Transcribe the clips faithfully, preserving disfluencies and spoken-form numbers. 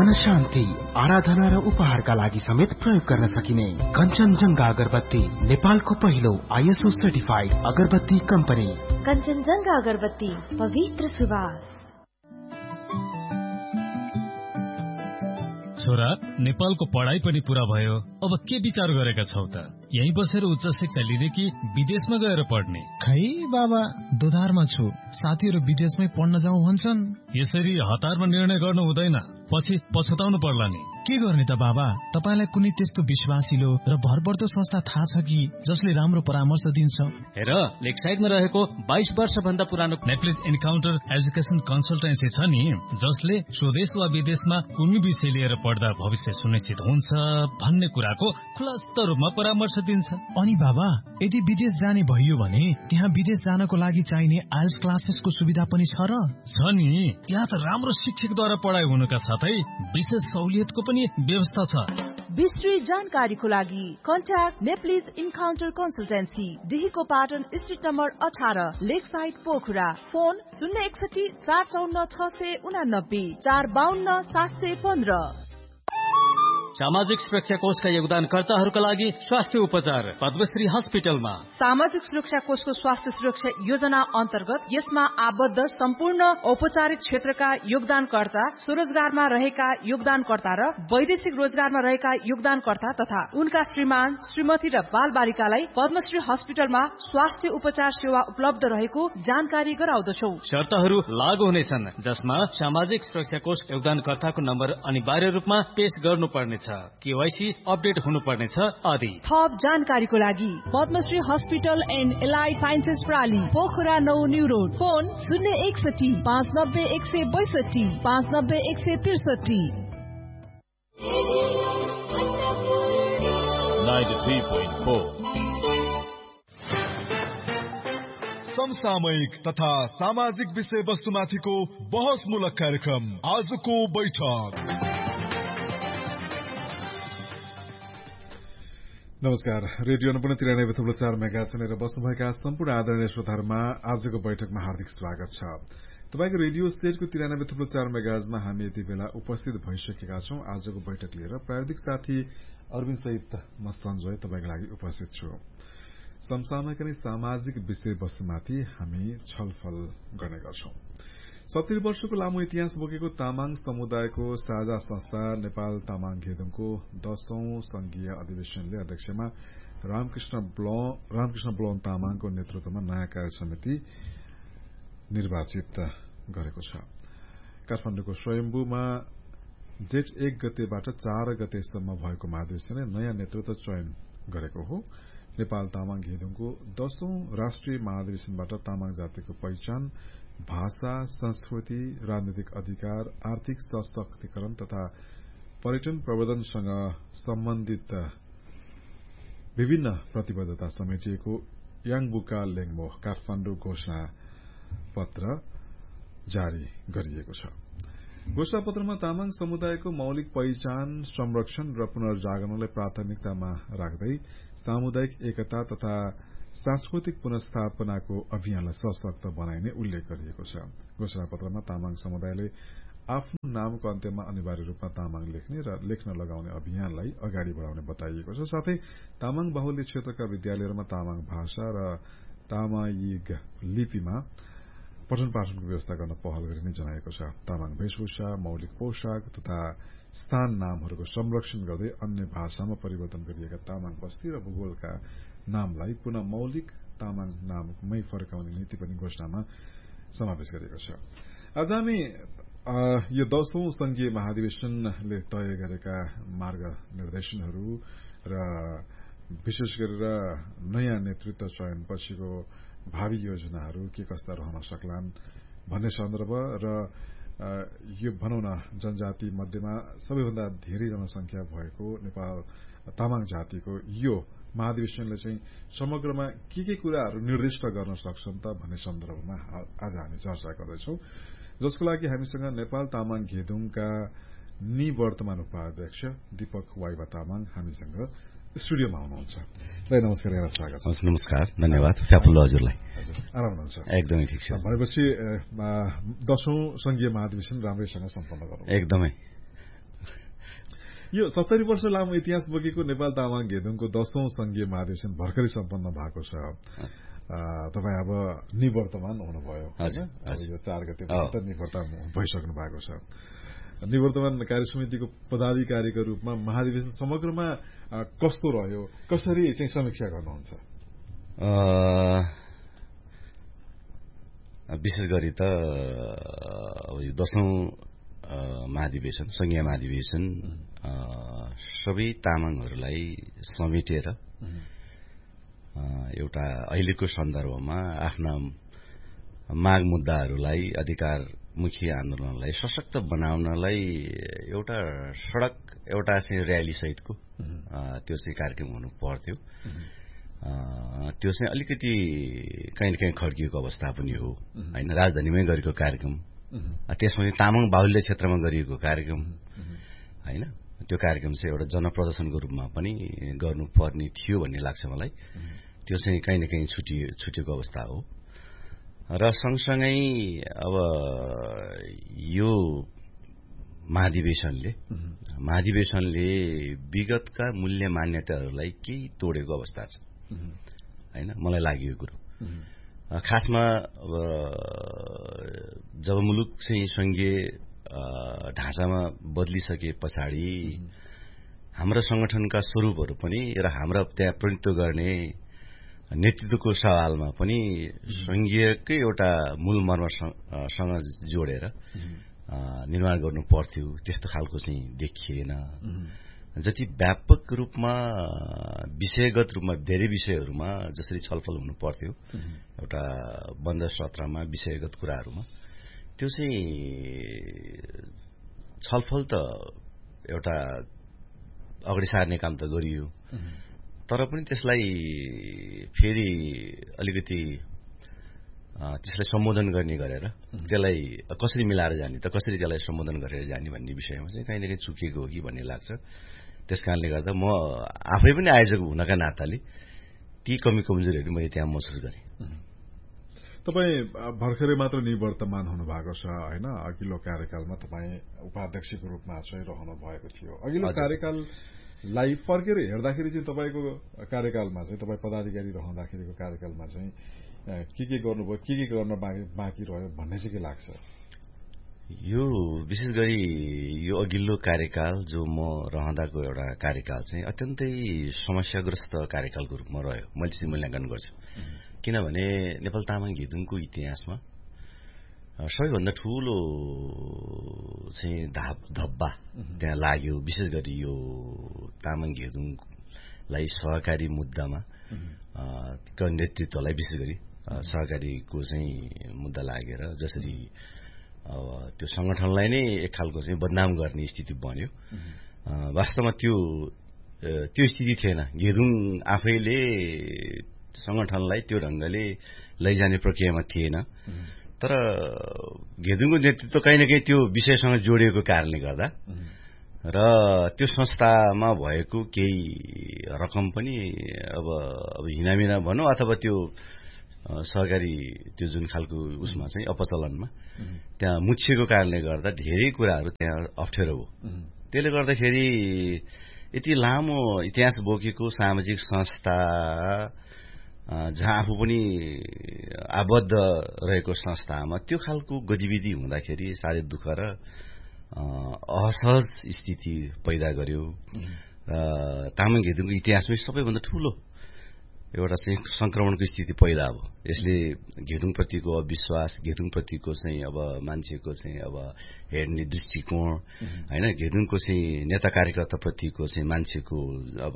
मन शान्ति, आराधना र उपहारका लागि समेत प्रयोग गर्न सकिने कञ्चनजङ्घा अगरबत्ती नेपालको पहिलो आइएसओ सर्टिफाइड अगरबत्ती कम्पनी। कञ्चनजङ्घा अगरबत्ती, पवित्र सुवास। छोरा, नेपालको पढाइ पनि पूरा भयो, अब के विचार गरेका छौ त? यही बसेर उच्च शिक्षा लिने कि विदेशमा गएर पढ्ने? खै बाबा, दोधारमा छु। साथीहरू विदेशमै पढ्न जाउँ भन्छन्। यसरी हतारमा निर्णय गर्नु हुँदैन, पछि पछुताउनु पर्ला नि। के गर्ने त बाबा? तपाईलाई कुनै त्यस्तो विश्वासिलो र भरपर्दो संस्था थाहा छ कि जसले राम्रो परामर्श दिन्छ? हेर, लेकसाइडमा रहेको बाइस वर्ष भन्दा पुरानो नेप्लिज इन्काउन्टर एजुकेसन कन्सल्टेन्सी छ नि, जसले स्वदेश वा विदेशमा कुनै विषय लिएर पढ्दा भविष्य सुनिश्चित हुन्छ भन्ने कुराको खुलस्त रूपमा परामर्श दिन्छ। अनि बाबा, यदि विदेश जाने भइयो भने त्यहाँ विदेश जानको लागि चाहिने आइएल्स क्लासेसको सुविधा पनि छ र? छ नि, त्यहाँ त राम्रो शिक्षकद्वारा पढाइ हुनुका साथै विशेष सहुलियतको पनि व्यवस्था छ। विस्तृत जानकारीको लागि contact Nepalese encounter consultancy, डिहीको Patan street number अठार, लेक साइड पोखरा। फोन शून्य एकसठी चार चौन्न छ सय उनानब्बे चार बाहन्न सात सय पन्ध्र। सामाजिक सुरक्षा कोषका योगदानकर्ताहरूका लागि स्वास्थ्य उपचार पद्मश्री हस्पिटलमा। सामाजिक सुरक्षा कोषको स्वास्थ्य सुरक्षा योजना अन्तर्गत यसमा आबद्ध सम्पूर्ण औपचारिक क्षेत्रका योगदानकर्ता, स्वरोजगारमा रहेका योगदानकर्ता र वैदेशिक रोजगारमा रहेका योगदानकर्ता तथा उनका श्रीमान, श्रीमती र बाल बालिकालाई पद्मश्री हस्पिटलमा स्वास्थ्य उपचार सेवा उपलब्ध रहेको जानकारी गराउँदछौ। शर्तहरू लागू हुनेछन्, जसमा सामाजिक सुरक्षा कोष योगदानकर्ताको नम्बर अनिवार्य रूपमा पेश गर्नुपर्नेछ, केवाइसी अपडेट हुनुपर्नेछ आदि। थप जानकारीको लागि Padmashri hospital and allied sciences प्राली, Pokhara नौ न्यू रोड। फोन शून्य एकसठी पाँच नब्बे एक सय बैसठी पाँच नब्बे एक सय त्रिसठी। समसामयिक तथा सामाजिक विषय वस्तुमाथिको बहसमूलक कार्यक्रम आजको बैठक। नमस्कार, रेडियो अनुपूर्ण तिरानब्बे थुप्रो चार मेगा सुनेर बस्नुभएका सम्पूर्ण आदरणीय श्रोताहरूमा आजको बैठकमा हार्दिक स्वागत छ। तपाईको रेडियो सेटको तिरानब्बे थुप्रो चार मेगाजमा हामी यति बेला उपस्थित भइसकेका छौं। आजको बैठक लिएर प्राविधिक साथी अरविन्द सहित म सञ्जय तपाईँको लागि उपस्थित छु। समसामयिक अनि सामाजिक विषय वस्तुमाथि हामी छलफल गर्ने गर्छौं। सत्तरी वर्षको लामो इतिहास बोकेको तामाङ समुदायको साझा संस्था नेपाल तामाङ घेदुङको दशौं संघीय अधिवेशनले अध्यक्षमा रामकृष्ण रामकृष्ण ब्लोन तामाङको नेतृत्वमा नयाँ कार्य समिति निर्वाचित गरेको छ। काठमाडौँको स्वयम्भूमा जेठ एक गतेबाट चार गतेसम्म भएको महाधिवेशनले नयाँ नेतृत्व चयन गरेको हो। नेपाल तामाङ घेदुङको दशौं राष्ट्रिय महाधिवेशनबाट तामाङ जातिको पहिचान, भाषा, संस्कृति, राजनीतिक अधिकार, आर्थिक सशक्तिकरण तथा पर्यटन प्रवर्धनसँग सम्बन्धित विभिन्न प्रतिबद्धता समेटिएको याङबुका लेङमो काठमाडौँ घोषणा पत्र जारी गरिएको छ। घोषणा पत्रमा तामाङ समुदायको मौलिक पहिचान, संरक्षण र पुनर्जागरणलाई प्राथमिकतामा राख्दै सामुदायिक एकता तथा सांस्कृतिक पुनर्स्थापनाको अभियानलाई सशक्त बनाइने उल्लेख गरिएको छ। घोषणा पत्रमा तामाङ समुदायले आफ्नो नामको अन्त्यमा अनिवार्य रूपमा तामाङ लेख्ने र लेख्न लगाउने अभियानलाई अगाडि बढ़ाउने बताइएको छ। साथै तामाङ बाहुल्य क्षेत्रका विद्यालयहरूमा तामाङ भाषा र तामायिग लिपिमा पठन पाठनको व्यवस्था गर्न पहल गरिने जनाएको छ। तामाङ वेशभूषा, मौलिक पोशाक तथा स्थान नामहरूको संरक्षण गर्दै अन्य भाषामा परिवर्तन गरिएका तामाङ बस्ती र भूगोलका नामलाई पुनः मौलिक तामाङ नाममै फर्काउने नीति पनि घोषणामा समावेश गरिएको छ। आज हामी यो दशौं संघीय महाधिवेशनले तय गरेका मार्ग निर्देशनहरू र विशेष गरेर नयाँ नेतृत्व चयन पछिको भावी योजनाहरू के कस्ता रहन सक्लान् भन्ने सन्दर्भ र यो भनौं न जनजाति मध्येमा सबैभन्दा धेरै जनसंख्या भएको नेपाल तामाङ जातिको यो महाधिवेशनले चाहिँ समग्रमा के के कुराहरू निर्दिष्ट गर्न सक्छन् त भन्ने सन्दर्भमा आज हामी चर्चा गर्दैछौं, जसको लागि हामीसँग नेपाल तामाङ घेदुङका निवर्तमान उपाध्यक्ष दीपक वाइबा तामाङ हामीसँग स्टुडियोमा हुनुहुन्छ। नमस्कार, यहाँलाई स्वागत छ। नमस्कार, धन्यवाद। फ्यापुल्लो हजुरलाई। आराम हुनुहुन्छ? एकदमै ठिक छ। भनेपछि दशौं संघीय महाधिवेशन राम्रैसँग सम्पन्न गर्नु? एकदमै यो सत्तरी वर्ष लामो इतिहास बोकेको नेपाल तामाङ घेदुङको दशौं संघीय महाधिवेशन भर्खरै सम्पन्न भएको छ। तपाईँ अब निवर्तमान हुनुभयो होइन, यो चार गते निवर्तमान भइसक्नु भएको छ। निवर्तमान कार्य समितिको पदाधिकारीको रूपमा महाधिवेशन समग्रमा कस्तो रह्यो, कसरी चाहिँ समीक्षा गर्नुहुन्छ? विशेष गरी त अब यो दशौं महाधिवेशन संघीय महाधिवेशन सबै तामाङहरूलाई समेटेर एउटा अहिलेको सन्दर्भमा आफ्ना माग मुद्दाहरूलाई अधिकारमुखी आन्दोलनलाई सशक्त बनाउनलाई एउटा सड़क एउटा चाहिँ र्याली सहितको त्यो चाहिँ कार्यक्रम हुनु पर्थ्यो। त्यो चाहिँ अलिकति कहीँ न कहीँ खड्किएको अवस्था पनि हो होइन, राजधानीमै गरेको कार्यक्रम, त्यसमा तामाङ बाहुल्य क्षेत्रमा गरिएको कार्यक्रम होइन, त्यो कार्यक्रम चाहिँ एउटा जनप्रदर्शनको रूपमा पनि गर्नुपर्ने थियो भन्ने लाग्छ मलाई। त्यो चाहिँ कहीँ न कहीँ छुटी छुटेको अवस्था हो। र सँगसँगै अब यो महाधिवेशनले महाधिवेशनले विगतका मूल्य मान्यताहरूलाई केही तोडेको अवस्था छ होइन, मलाई लाग्यो कुरो। खासमा अब जब मुलुक चाहिँ संघीय ढाँचामा बदलिसके पछाडि हाम्रा संगठनका स्वरूपहरू पनि र हाम्रा त्यहाँ प्रतिनिधित्व गर्ने नेतृत्वको सवालमा पनि संघीयकै एउटा मूल मर्मसँग जोडेर निर्माण गर्नु पर्थ्यो। त्यस्तो खालको चाहिँ देखिएन। जति व्यापक रूपमा विषयगत रूपमा धेरै विषयहरूमा जसरी छलफल हुनु पर्थ्यो एउटा बन्द सत्रमा विषयगत कुराहरूमा, त्यो चाहिँ छलफल त एउटा अगाडि सार्ने काम त गरियो, तर पनि त्यसलाई फेरि अलिकति त्यसलाई सम्बोधन गर्ने गरेर त्यसलाई कसरी मिलाएर जाने त कसरी त्यसलाई सम्बोधन गरेर जाने भन्ने विषयमा चाहिँ कहीँ न कहीँ चुकेको हो कि भन्ने लाग्छ। त्यस कारणले गर्दा म आफै पनि आयोजक हुनका नाताले ती कमी कमजोरीहरू मैले त्यहाँ महसुस गरेँ। तपाईँ भर्खरै मात्र निवर्तमान हुनुभएको छ होइन, अघिल्लो कार्यकालमा तपाईँ उपाध्यक्षको रूपमा चाहिँ रहनु भएको थियो। अघिल्लो कार्यकाललाई फर्केर हेर्दाखेरि चाहिँ तपाईँको कार्यकालमा चाहिँ तपाईँ पदाधिकारी रहँदाखेरिको कार्यकालमा चाहिँ के के गर्नुभयो, के के गर्न बाँकी रह्यो भन्ने चाहिँ के लाग्छ? यो विशेष गरी यो अघिल्लो कार्यकाल जो म रहँदाको एउटा कार्यकाल चाहिँ अत्यन्तै समस्याग्रस्त कार्यकालको रूपमा रह्यो, मैले चाहिँ मूल्याङ्कन गर्छु। किनभने नेपाल तामाङ घेदुङको इतिहासमा सबैभन्दा ठूलो चाहिँ धब्बा त्यहाँ लाग्यो। विशेष गरी यो तामाङ घेदुङलाई सहकारी मुद्दामा नेतृत्वलाई विशेष गरी सहकारीको चाहिँ मुद्दा लागेर जसरी अब त्यो संगठनलाई नै एक खालको चाहिँ बदनाम गर्ने स्थिति बन्यो। वास्तवमा त्यो त्यो स्थिति थिएन। घेदुङ आफैले संगठनलाई त्यो ढंगले लैजाने प्रक्रियामा थिएन, तर घेदुङको नेतृत्व कहीँ न कहीँ त्यो विषयसँग जोडिएको कारणले गर्दा र त्यो संस्थामा भएको केही रकम पनि अब अब हिनामिना भनौँ अथवा त्यो सरकारी त्यो जुन खालको उसमा चाहिँ अपचलनमा त्यहाँ मुछिएको कारणले गर्दा धेरै कुराहरू त्यहाँ अप्ठ्यारो हो। त्यसले गर्दाखेरि यति लामो इतिहास बोकेको सामाजिक संस्था जहाँ आफू पनि आबद्ध रहेको संस्थामा त्यो खालको गतिविधि हुँदाखेरि साह्रै दुःख र असहज स्थिति पैदा गर्यो। र तामाङ घेदुङको इतिहासमै सबैभन्दा ठूलो एउटा चाहिँ संक्रमणको स्थिति पैदा भयो। यसले घेदुङप्रतिको अविश्वास, घेदुङप्रतिको चाहिँ अब मान्छेको चाहिँ अब हेर्ने दृष्टिकोण हैन, घेदुङको चाहिँ नेता कार्यकर्ताप्रतिको चाहिँ मान्छेको अब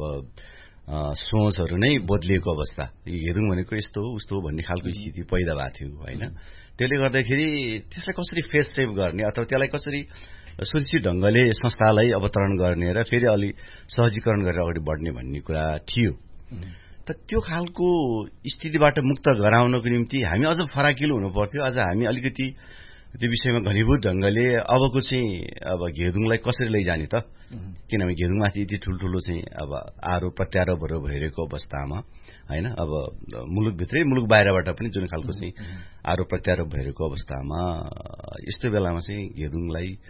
सोचहरू नै बदलिएको अवस्था, घेदुङ भनेको यस्तो हो उस्तो हो भन्ने खालको स्थिति पैदा भएको थियो हैन। त्यसले गर्दाखेरि त्यसलाई कसरी फेस सेभ गर्ने अथवा त्यसलाई कसरी सुरक्षित ढंगले संस्थालाई अवतरण गर्ने र फेरि अलि सहजीकरण गरेर अगाडि बढ्ने भन्ने कुरा थियो। त त्यो खालको स्थितिबाट मुक्त गराउनको निम्ति हामी अझ फराकिलो हुनु पर्थ्यो। अझ हामी अलिकति त्यो विषयमा घनीभूत ढंगले अबको चाहिँ अब घेदुङलाई कसरी लैजाने त, किनभने घेदुङमाथि यति ठुल्ठुलो चाहिँ अब आरोप प्रत्यारोपहरू भइरहेको अवस्थामा हैन, अब मुलुकभित्रै मुलुक बाहिरबाट पनि जुन खालको चाहिँ आरोप प्रत्यारोप भइरहेको अवस्थामा यस्तो बेलामा चाहिँ घेदुङलाई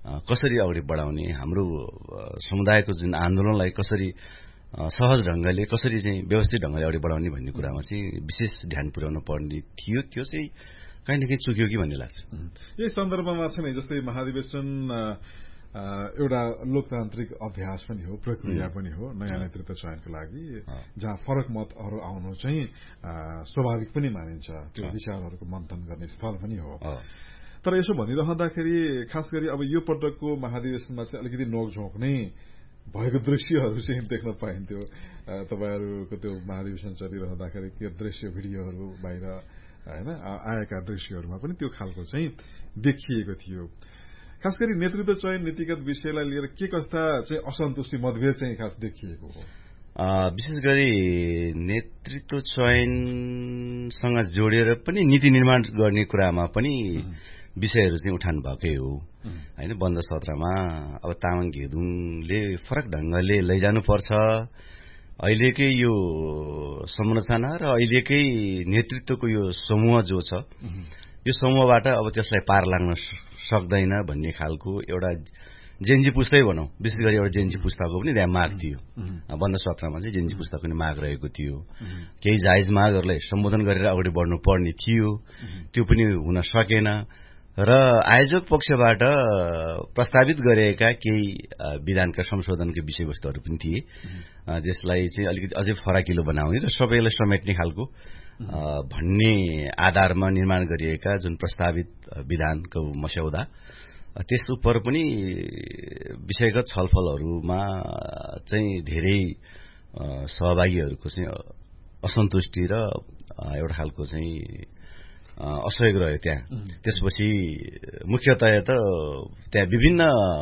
कसरी अगाडि बढाउने, हाम्रो समुदायको जुन आन्दोलनलाई कसरी सहज ढंगले कसरी चाहिँ व्यवस्थित ढंगले अगाडि बढाउने भन्ने कुरामा चाहिँ विशेष ध्यान पुर्याउनु पर्ने थियो। त्यो चाहिँ कहीँ न कहीँ चुक्यो कि भन्ने लाग्छ। यही सन्दर्भमा छ नि, जस्तै महाधिवेशन एउटा लोकतान्त्रिक अभ्यास पनि हो, प्रक्रिया पनि हो नयाँ नेतृत्व चयनको लागि, जहाँ फरक मतहरू आउनु चाहिँ स्वाभाविक पनि मानिन्छ, त्यो विचारहरूको मन्थन गर्ने स्थल पनि हो। तर यसो भनिरहँदाखेरि खास गरी अब यो पटकको महाधिवेशनमा चाहिँ अलिकति नोकझोक नै भएको दृश्यहरू चाहिँ देख्न पाइन्थ्यो। तपाईँहरूको त्यो महाधिवेशन चलिरहँदाखेरि के दृश्य भिडियोहरू बाहिर होइन आएका दृश्यहरूमा पनि त्यो खालको चाहिँ देखिएको थियो। खास गरी नेतृत्व चयन नीतिगत विषयलाई लिएर के कस्ता चाहिँ असन्तुष्टि मतभेद चाहिँ खास देखिएको हो? विशेष गरी नेतृत्व चयनसँग जोडेर पनि नीति निर्माण गर्ने कुरामा पनि विषयहरू चाहिँ उठान भएकै हो होइन। बन्द सत्रमा अब तामाङ घेदुङले फरक ढंगले लैजानुपर्छ, अहिलेकै यो संरचना र अहिलेकै नेतृत्वको यो समूह जो छ, यो समूहबाट अब त्यसलाई पार लाग्न सक्दैन भन्ने खालको एउटा जेन्जी पुस्ता भनौँ, विशेष गरी एउटा जेन्जी पुस्ताको पनि त्यहाँ माग थियो। बन्द सत्रमा चाहिँ जेन्जी पुस्ताको पनि माग रहेको थियो। केही जायज मागहरूलाई सम्बोधन गरेर अगाडि बढ्नु पर्ने थियो, त्यो पनि हुन सकेन। र आयोजक पक्षबाट प्रस्तावित गरिएका केही विधानका संशोधनका विषयवस्तुहरू पनि थिए, जसलाई चाहिँ अलिकति अझै फराकिलो बनाउने र सबैलाई समेट्ने खालको भन्ने आधारमा निर्माण गरिएका जुन प्रस्तावित विधानको मस्यौदा, त्यस उप पनि विषयगत छलफलहरूमा चाहिँ धेरै सहभागीहरूको चाहिँ असन्तुष्टि र एउटा खालको चाहिँ असहयोग रह्यो त्यहाँ। त्यसपछि मुख्यतया त त्यहाँ विभिन्न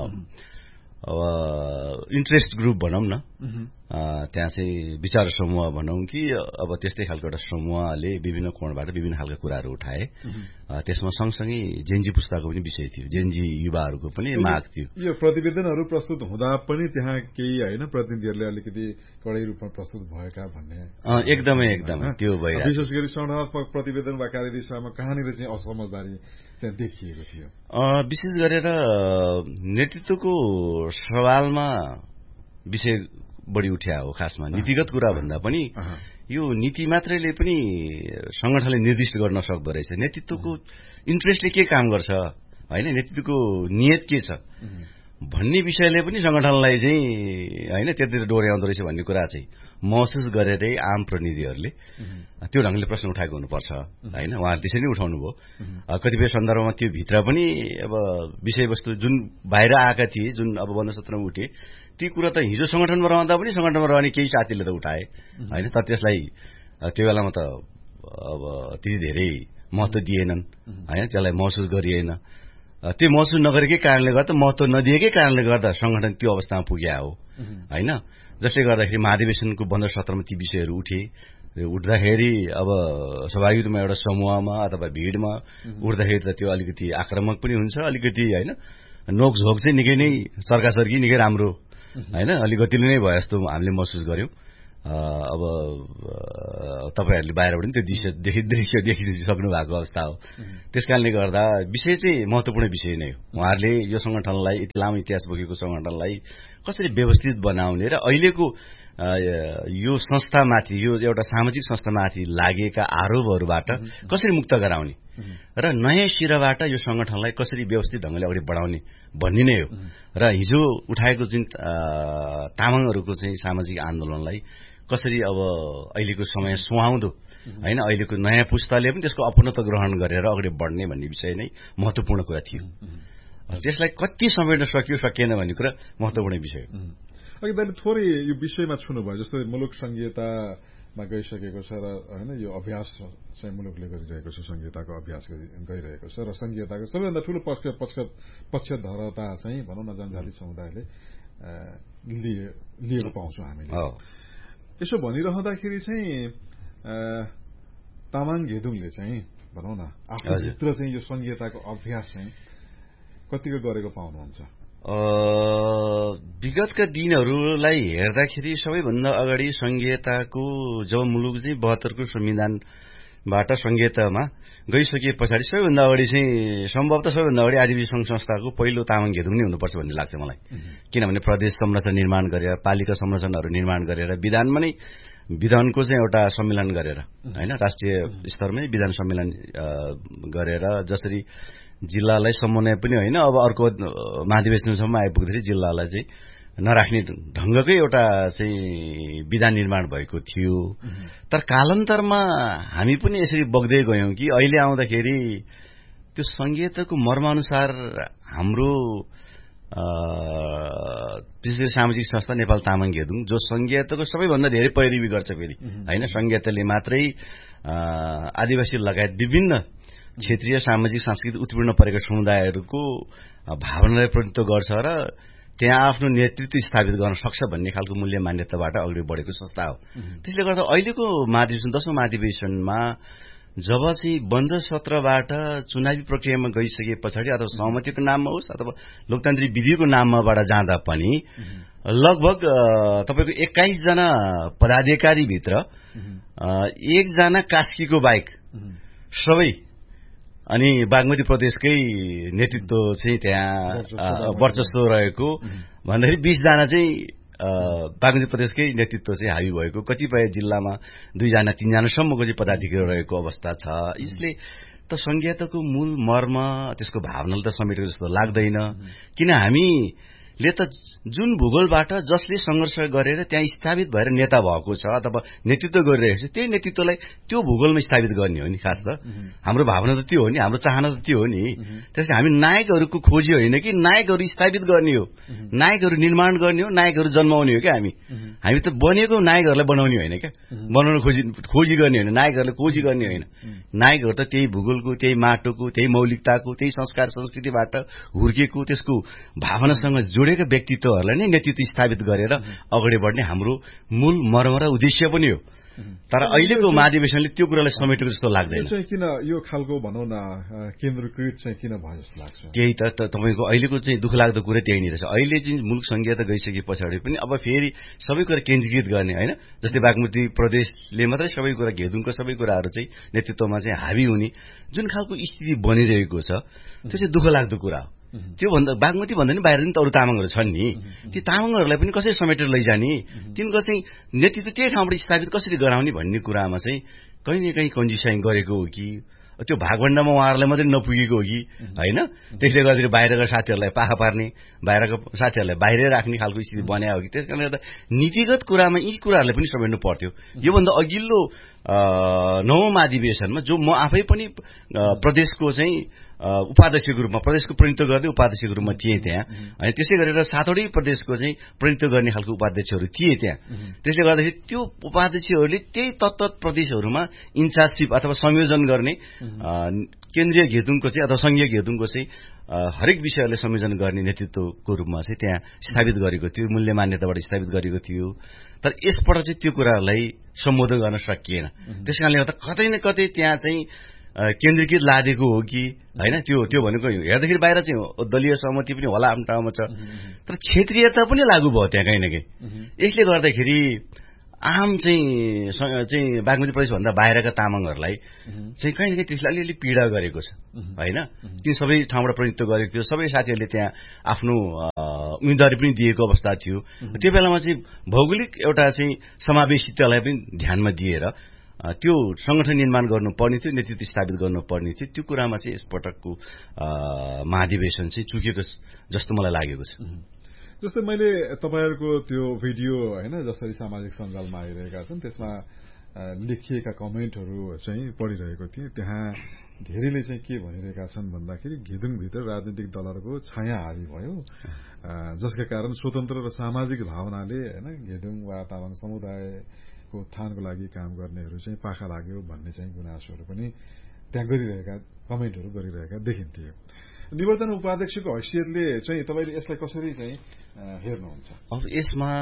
इन्ट्रेस्ट ग्रुप भनौँ न, त्यहाँ चाहिँ विचार समूह भनौँ कि अब त्यस्तै खालको एउटा समूहले विभिन्न कोणबाट विभिन्न खालका कुराहरू उठाए। त्यसमा सँगसँगै जेन्जी पुस्ताको पनि विषय थियो, जेन्जी युवाहरूको पनि माग थियो। यो प्रतिवेदनहरू प्रस्तुत हुँदा पनि त्यहाँ केही होइन प्रतिनिधिहरूले अलिकति कडै रूपमा प्रस्तुत भएका भन्ने एकदमै एकदमै त्यो भइरहेको, विशेष गरी संरचनात्मक प्रतिवेदन वा कार्यदिशामा कहाँनिर चाहिँ असमझदारी चाहिँ देखिएको थियो। विशेष गरेर नेतृत्वको सवालमा विषय बढी उठ्या हो। खासमा नीतिगत कुरा भन्दा पनि यो नीति मात्रैले पनि संगठनले निर्दिष्ट गर्न सक्दो रहेछ। नेतृत्वको इन्ट्रेस्टले के काम गर्छ होइन, नेतृत्वको नियत के छ भन्ने विषयले पनि संगठनलाई चाहिँ होइन त्यतिर डोर्याउँदो रहेछ भन्ने कुरा चाहिँ महसुस गरेरै आम प्रतिनिधिहरूले त्यो ढंगले प्रश्न उठाएको हुनुपर्छ होइन। उहाँहरूले त्यसरी नै उठाउनु भयो। कतिपय सन्दर्भमा त्यो भित्र पनि अब विषयवस्तु जुन बाहिर आएका थिए, जुन अब बन्द सत्रमा उठे, ती कुरा त हिजो संगठनमा रहँदा पनि संगठनमा रहने केही साथीले त उठाए होइन। तर त्यसलाई त्यो बेलामा त अब त्यति धेरै महत्त्व दिएनन् होइन, त्यसलाई महसुस गरिएन। त्यो महसुस नगरेकै कारणले गर्दा, महत्त्व नदिएकै कारणले गर्दा संगठन त्यो अवस्थामा पुग्या हो होइन। जसले गर्दाखेरि महाधिवेशनको बन्द सत्रमा ती विषयहरू उठे। उठ्दाखेरि अब स्वाभाविक रूपमा एउटा समूहमा अथवा भिडमा उठ्दाखेरि त त्यो अलिकति आक्रामक पनि हुन्छ, अलिकति होइन नोकझोक चाहिँ निकै नै चर्काचर्की निकै राम्रो होइन, अलिक गतिलो नै भयो जस्तो हामीले महसुस गर्यौं। अब तपाईहरुले बाहिरबाट पनि त्यो दृश्य देखि दृश्य देखिसक्नु भएको अवस्था हो। त्यसकारणले गर्दा विषय चाहिँ महत्त्वपूर्ण विषय नै हो। उहाँहरूले यो संगठनलाई, यति लामो इतिहास बोकेको संगठनलाई कसरी व्यवस्थित बनाउने र अहिलेको यो संस्थामाथि, यो एउटा सामाजिक संस्थामाथि लागेका आरोपहरूबाट कसरी मुक्त गराउने र नयाँ सिराबाट यो संगठनलाई कसरी व्यवस्थित ढंगले अगाडि बढाउने भन्ने नै हो। र हिजो उठाएको जुन तामाङहरूको चाहिँ सामाजिक आन्दोलनलाई कसरी अब अहिलेको समय सुहाउँदो हैन, अहिलेको नयाँ पुस्ताले पनि त्यसको अपनत्व ग्रहण गरेर अगाडि बढ्ने भन्ने विषय नै महत्त्वपूर्ण कुरा थियो। त्यसलाई कति समेट्न सकियो सकिएन भन्ने कुरा महत्त्वपूर्ण विषय हो। अघि दाइले थोरै यो विषयमा छुनुभयो, जस्तै मुलुक संहितामा गइसकेको छ र हैन यो अभ्यास चाहिँ मुलुकले गरिरहेको छ, संहिताको अभ्यास गरिरहेको छ र संहिताको सबैभन्दा ठूलो पक्ष पक्ष पक्षधरता चाहिँ भनौं न जनजाति समुदायले लिए लिएको पाउँछौं हामीले। यसो भनिरहँदाखेरि चाहिँ तामाङ घेदुङले चाहिँ भनौं न आफ्नो भित्र चाहिँ यो संहिताको अभ्यास चाहिँ कतिको गरेको पाउनुहुन्छ? विगतका दिनहरूलाई हेर्दाखेरि सबैभन्दा अगाडि संहिताको जब मुलुक चाहिँ बहत्तरको संविधान बाट संघीयतामा गइसके पछाडि सबैभन्दा अगाडि चाहिँ सम्भवतः सबैभन्दा अगाडि आदिवासी संघ संस्थाको पहिलो तामाङ घेदुङ नै हुनुपर्छ भन्ने लाग्छ मलाई। किनभने प्रदेश संरचना निर्माण गरेर, पालिका संरचनाहरू निर्माण गरेर, विधानमा नै विधानको चाहिँ एउटा सम्मेलन गरेर हैन, राष्ट्रिय स्तरमै विधान सम्मेलन गरेर जसरी जिल्लालाई समन्वय पनि होइन, अब अर्को महाधिवेशनसम्म आइपुग्दाखेरि जिल्लालाई चाहिँ नराख्ने ढंगकै एउटा चाहिँ विधान निर्माण भएको थियो। तर कालान्तरमा हामी पनि यसरी बग्दै गयौं कि अहिले आउँदाखेरि त्यो संघीयताको मर्मानुसार हाम्रो विशेष गरी सामाजिक संस्था नेपाल तामाङ घेदुङ जो संघीयताको सबैभन्दा धेरै पैरवी गर्छ फेरि हैन, संघीयताले मात्रै आदिवासी लगायत विभिन्न क्षेत्रीय सामाजिक सांस्कृतिक उत्पीडन परेका समुदायहरूको भावनालाई प्रतिनिधित्व गर्छ र त्यहाँ आफ्नो नेतृत्व स्थापित गर्न सक्छ भन्ने खालको मूल्य मान्यताबाट अगाडि बढेको संस्था हो। त्यसले गर्दा अहिलेको महाधिवेशन दशौं महाधिवेशनमा जब चाहिँ बन्द सत्रबाट चुनावी प्रक्रियामा गइसके पछाडि अथवा सहमतिको नाममा होस् अथवा लोकतान्त्रिक विधिको नाममाबाट जाँदा पनि लगभग तपाईको एक्काइस जना पदाधिकारी भित्र एकजना कास्कीको बाहेक सबै अनि बागमती प्रदेशकै नेतृत्व चाहिँ त्यहाँ वर्चस्व रहेको भन्दाखेरि बीस जना चाहिँ बागमती प्रदेशकै नेतृत्व चाहिँ हावी भएको, कतिपय जिल्लामा दुईजना तीनजनासम्मको चाहिँ पदाधिकारी रहेको अवस्था छ। यसले त संघीयताको मूल मर्म त्यसको भावनाले त समेटेको जस्तो लाग्दैन। किन हामीले त जुन भूगोलबाट जसले संघर्ष गरेर त्यहाँ स्थापित भएर नेता भएको छ अथवा नेतृत्व गरिरहेको छ त्यही नेतृत्वलाई त्यो भूगोलमा स्थापित गर्ने हो नि। खास त हाम्रो भावना त त्यो हो नि, हाम्रो चाहना त त्यो हो नि। त्यसले हामी नायकहरूको खोजी होइन कि नायकहरू स्थापित गर्ने हो, नायकहरू निर्माण गर्ने हो, नायकहरू जन्माउने हो क्या। हामी हामी त बनेको नायकहरूलाई बनाउने होइन क्या, बनाउन खोजी खोजी गर्ने होइन, नायकहरूलाई खोजी गर्ने होइन। नायकहरू त त्यही भूगोलको, त्यही माटोको, त्यही मौलिकताको, त्यही संस्कार संस्कृतिबाट हुर्केको त्यसको भावनासँग जोडेका व्यक्तित्वहरूलाई नै नेतृत्व स्थापित गरेर अगाडि बढ्ने हाम्रो मूल मर्म र उद्देश्य पनि हो। तर अहिलेको महाधिवेशनले त्यो कुरालाई समेटेको जस्तो लाग्दैन। चाहिँ किन यो खालको भनौँ न केन्द्रीकृत चाहिँ किन भयो जस्तो लाग्छ? त्यही त तपाईँको अहिलेको चाहिँ दुःख लाग्दो कुरा त्यही नै रहेछ। अहिले चाहिँ मुलुक संघीयता गइसके पछाडि पनि अब फेरि सबै कुरा केन्द्रीकृत गर्ने होइन, जस्तै बागमती प्रदेशले मात्रै सबै कुरा घेदुङको सबै कुराहरू चाहिँ नेतृत्वमा चाहिँ हावी हुने जुन खालको स्थिति बनिरहेको छ त्यो चाहिँ दुःख लाग्दो कुरा हो। त्यो भन्दा बागमती भन्दा नि बाहिर पनि त अरू तामाङहरू छन् नि, ती तामाङहरूलाई पनि कसरी समेटेर लैजाने, तिनको चाहिँ नेतृत्व त्यही ठाउँबाट स्थापित कसरी गराउने भन्ने कुरामा चाहिँ कहीँ न कहीँ कन्जुसाइ गरेको हो कि त्यो भागभण्डामा उहाँहरूलाई मात्रै नपुगेको हो कि होइन। त्यसले गर्दाखेरि बाहिरका साथीहरूलाई पाखा पार्ने, बाहिरका साथीहरूलाई बाहिरै राख्ने खालको स्थिति बनायो कि त्यस कारणले गर्दा नीतिगत कुरामा यी कुराहरूलाई पनि समेट्नु पर्थ्यो। योभन्दा अघिल्लो नवौं महाधिवेशनमा जो म आफै पनि प्रदेशको चाहिँ उपाध्यक्षको रूपमा प्रदेशको प्रतिनिधित्व गर्दै उपाध्यक्षको रूपमा थिएँ त्यहाँ, अनि त्यसै गरेर सातवटै प्रदेशको चाहिँ प्रतिनिधित्व गर्ने खालको उपाध्यक्षहरू थिए त्यहाँ। त्यसले गर्दाखेरि त्यो उपाध्यक्षहरूले त्यही तत्त प्रदेशहरूमा इन्चार्जसिप अथवा संयोजन गर्ने केन्द्रीय घेदुङको चाहिँ अथवा संघीय घेदुङको चाहिँ हरेक विषयहरूलाई संयोजन गर्ने नेतृत्वको रूपमा चाहिँ त्यहाँ स्थापित गरेको थियो, मूल्य मान्यताबाट स्थापित गरेको थियो। तर यसपल्ट चाहिँ त्यो कुराहरूलाई सम्बोधन गर्न सकिएन। त्यस कारणले गर्दा कतै न कतै त्यहाँ चाहिँ केन्द्रीकृत लादेको हो कि होइन। त्यो त्यो भनेको हेर्दाखेरि बाहिर चाहिँ दलीय सहमति पनि होला आफ्नो ठाउँमा छ, तर क्षेत्रीयता पनि लागू भयो त्यहाँ कहीँ न कहीँ। यसले गर्दाखेरि आम चाहिँ चाहिँ बागमती प्रदेशभन्दा बाहिरका तामाङहरूलाई चाहिँ कहीँ न कहीँ त्यसले अलिअलि पीडा गरेको छ होइन। किन सबै ठाउँबाट प्रतिनिधित्व गरेको थियो, सबै साथीहरूले त्यहाँ आफ्नो उम्मेदवारी पनि दिएको अवस्था थियो। त्यो बेलामा चाहिँ भौगोलिक एउटा चाहिँ समावेशितालाई पनि ध्यानमा दिएर त्यो संगठन निर्माण गर्नुपर्ने थियो, नेतृत्व स्थापित गर्नुपर्ने थियो। त्यो कुरामा चाहिँ यसपटकको महाधिवेशन चाहिँ चुकेको जस्तो मलाई लागेको छ। जस्तै मैले तपाईँहरूको त्यो भिडियो होइन जसरी सामाजिक सञ्जालमा आइरहेका छन् त्यसमा लेखिएका कमेन्टहरू चाहिँ पढिरहेको थिएँ। त्यहाँ धेरैले चाहिँ के भनिरहेका छन् भन्दाखेरि घेदुङभित्र राजनीतिक दलहरूको छाया हावी भयो, जसका कारण स्वतन्त्र र सामाजिक भावनाले होइन घेदुङ वा तामाङ समुदायको उत्थानको लागि काम गर्नेहरू चाहिँ पाखा लाग्यो भन्ने चाहिँ गुनासोहरू पनि त्यहाँ गरिरहेका कमेन्टहरू गरिरहेका देखिन्थे। निवर्तन उपाध्यक्षको हैसियतले चाहिँ तपाईँले यसलाई कसरी चाहिँ हेर्नुहुन्छ? अब यसमा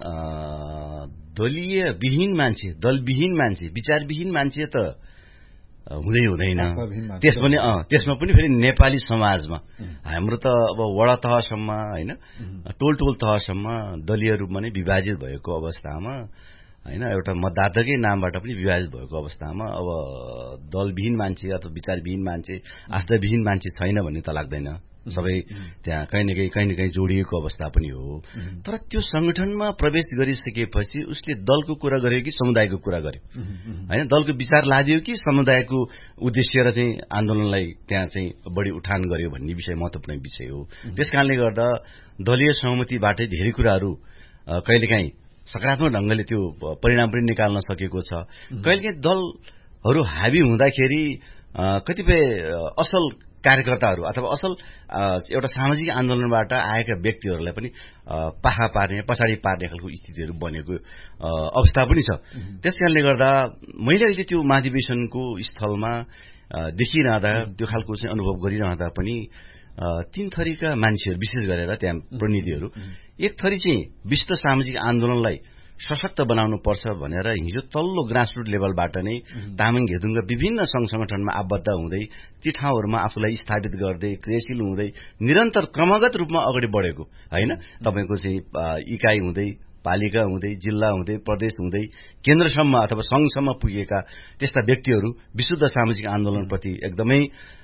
दलीय विहीन मान्छे, दलविहीन मान्छे, विचारविहीन मान्छे त हुँदै हुँदैन। त्यसमा पनि त्यसमा पनि फेरि नेपाली समाजमा हाम्रो त अब वडा तहसम्म होइन टोल टोल तहसम्म दलीय रूपमा नै विभाजित भएको अवस्थामा होइन एउटा मतदाताकै नामबाट पनि विभाजित भएको अवस्थामा अब दलविहीन मान्छे अथवा विचारविहीन मान्छे आस्थाविहीन मान्छे छैन भन्ने त लाग्दैन। सबै त्यहाँ कहीँ न कहीँ कहीँ न कहीँ जोडिएको अवस्था पनि हो। तर त्यो संगठनमा प्रवेश गरिसकेपछि उसले दलको कुरा गर्यो कि समुदायको कुरा गर्यो, होइन दलको विचार लादियो कि समुदायको उद्देश्य र चाहिँ आन्दोलनलाई त्यहाँ चाहिँ बढी उठान गर्यो भन्ने विषय महत्त्वपूर्ण विषय हो। त्यस कारणले गर्दा दलीय सहमतिबाटै धेरै कुराहरू कहिलेकाहीँ सकारात्मक ढंगले त्यो परिणाम पनि निकाल्न सकेको छ। कहिलेकाहीँ दलहरू हावी हुँदाखेरि कतिपय असल कार्यकर्ताहरू अथवा असल एउटा सामाजिक आन्दोलनबाट आएका व्यक्तिहरूलाई पनि पाखा पार्ने पछाडि पार्ने खालको स्थितिहरू बनेको अवस्था पनि छ। त्यसकारणले गर्दा मैले अहिले त्यो महाधिवेशनको स्थलमा देखिरहँदा त्यो खालको चाहिँ अनुभव गरिरहँदा पनि तीन थरीका मान्छेहरू विशेष गरेर त्यहाँ प्रतिनिधिहरू एक थरी चाहिँ विश्व सामाजिक आन्दोलनलाई सशक्त बनाउनु पर्छ भनेर हिजो तल्लो ग्रासरुट लेभलबाट नै तामाङ घेदुङका विभिन्न संघ संगठनमा आबद्ध हुँदै ती ठाउँहरूमा आफूलाई स्थापित गर्दै क्रियाशील हुँदै निरन्तर क्रमगत रूपमा अगाडि बढेको होइन तपाईको चाहिँ इकाइ हुँदै पालिका हुँदै जिल्ला हुँदै प्रदेश हुँदै केन्द्रसम्म अथवा संघसम्म पुगेका त्यस्ता व्यक्तिहरू विशुद्ध सामाजिक आन्दोलनप्रति एकदमै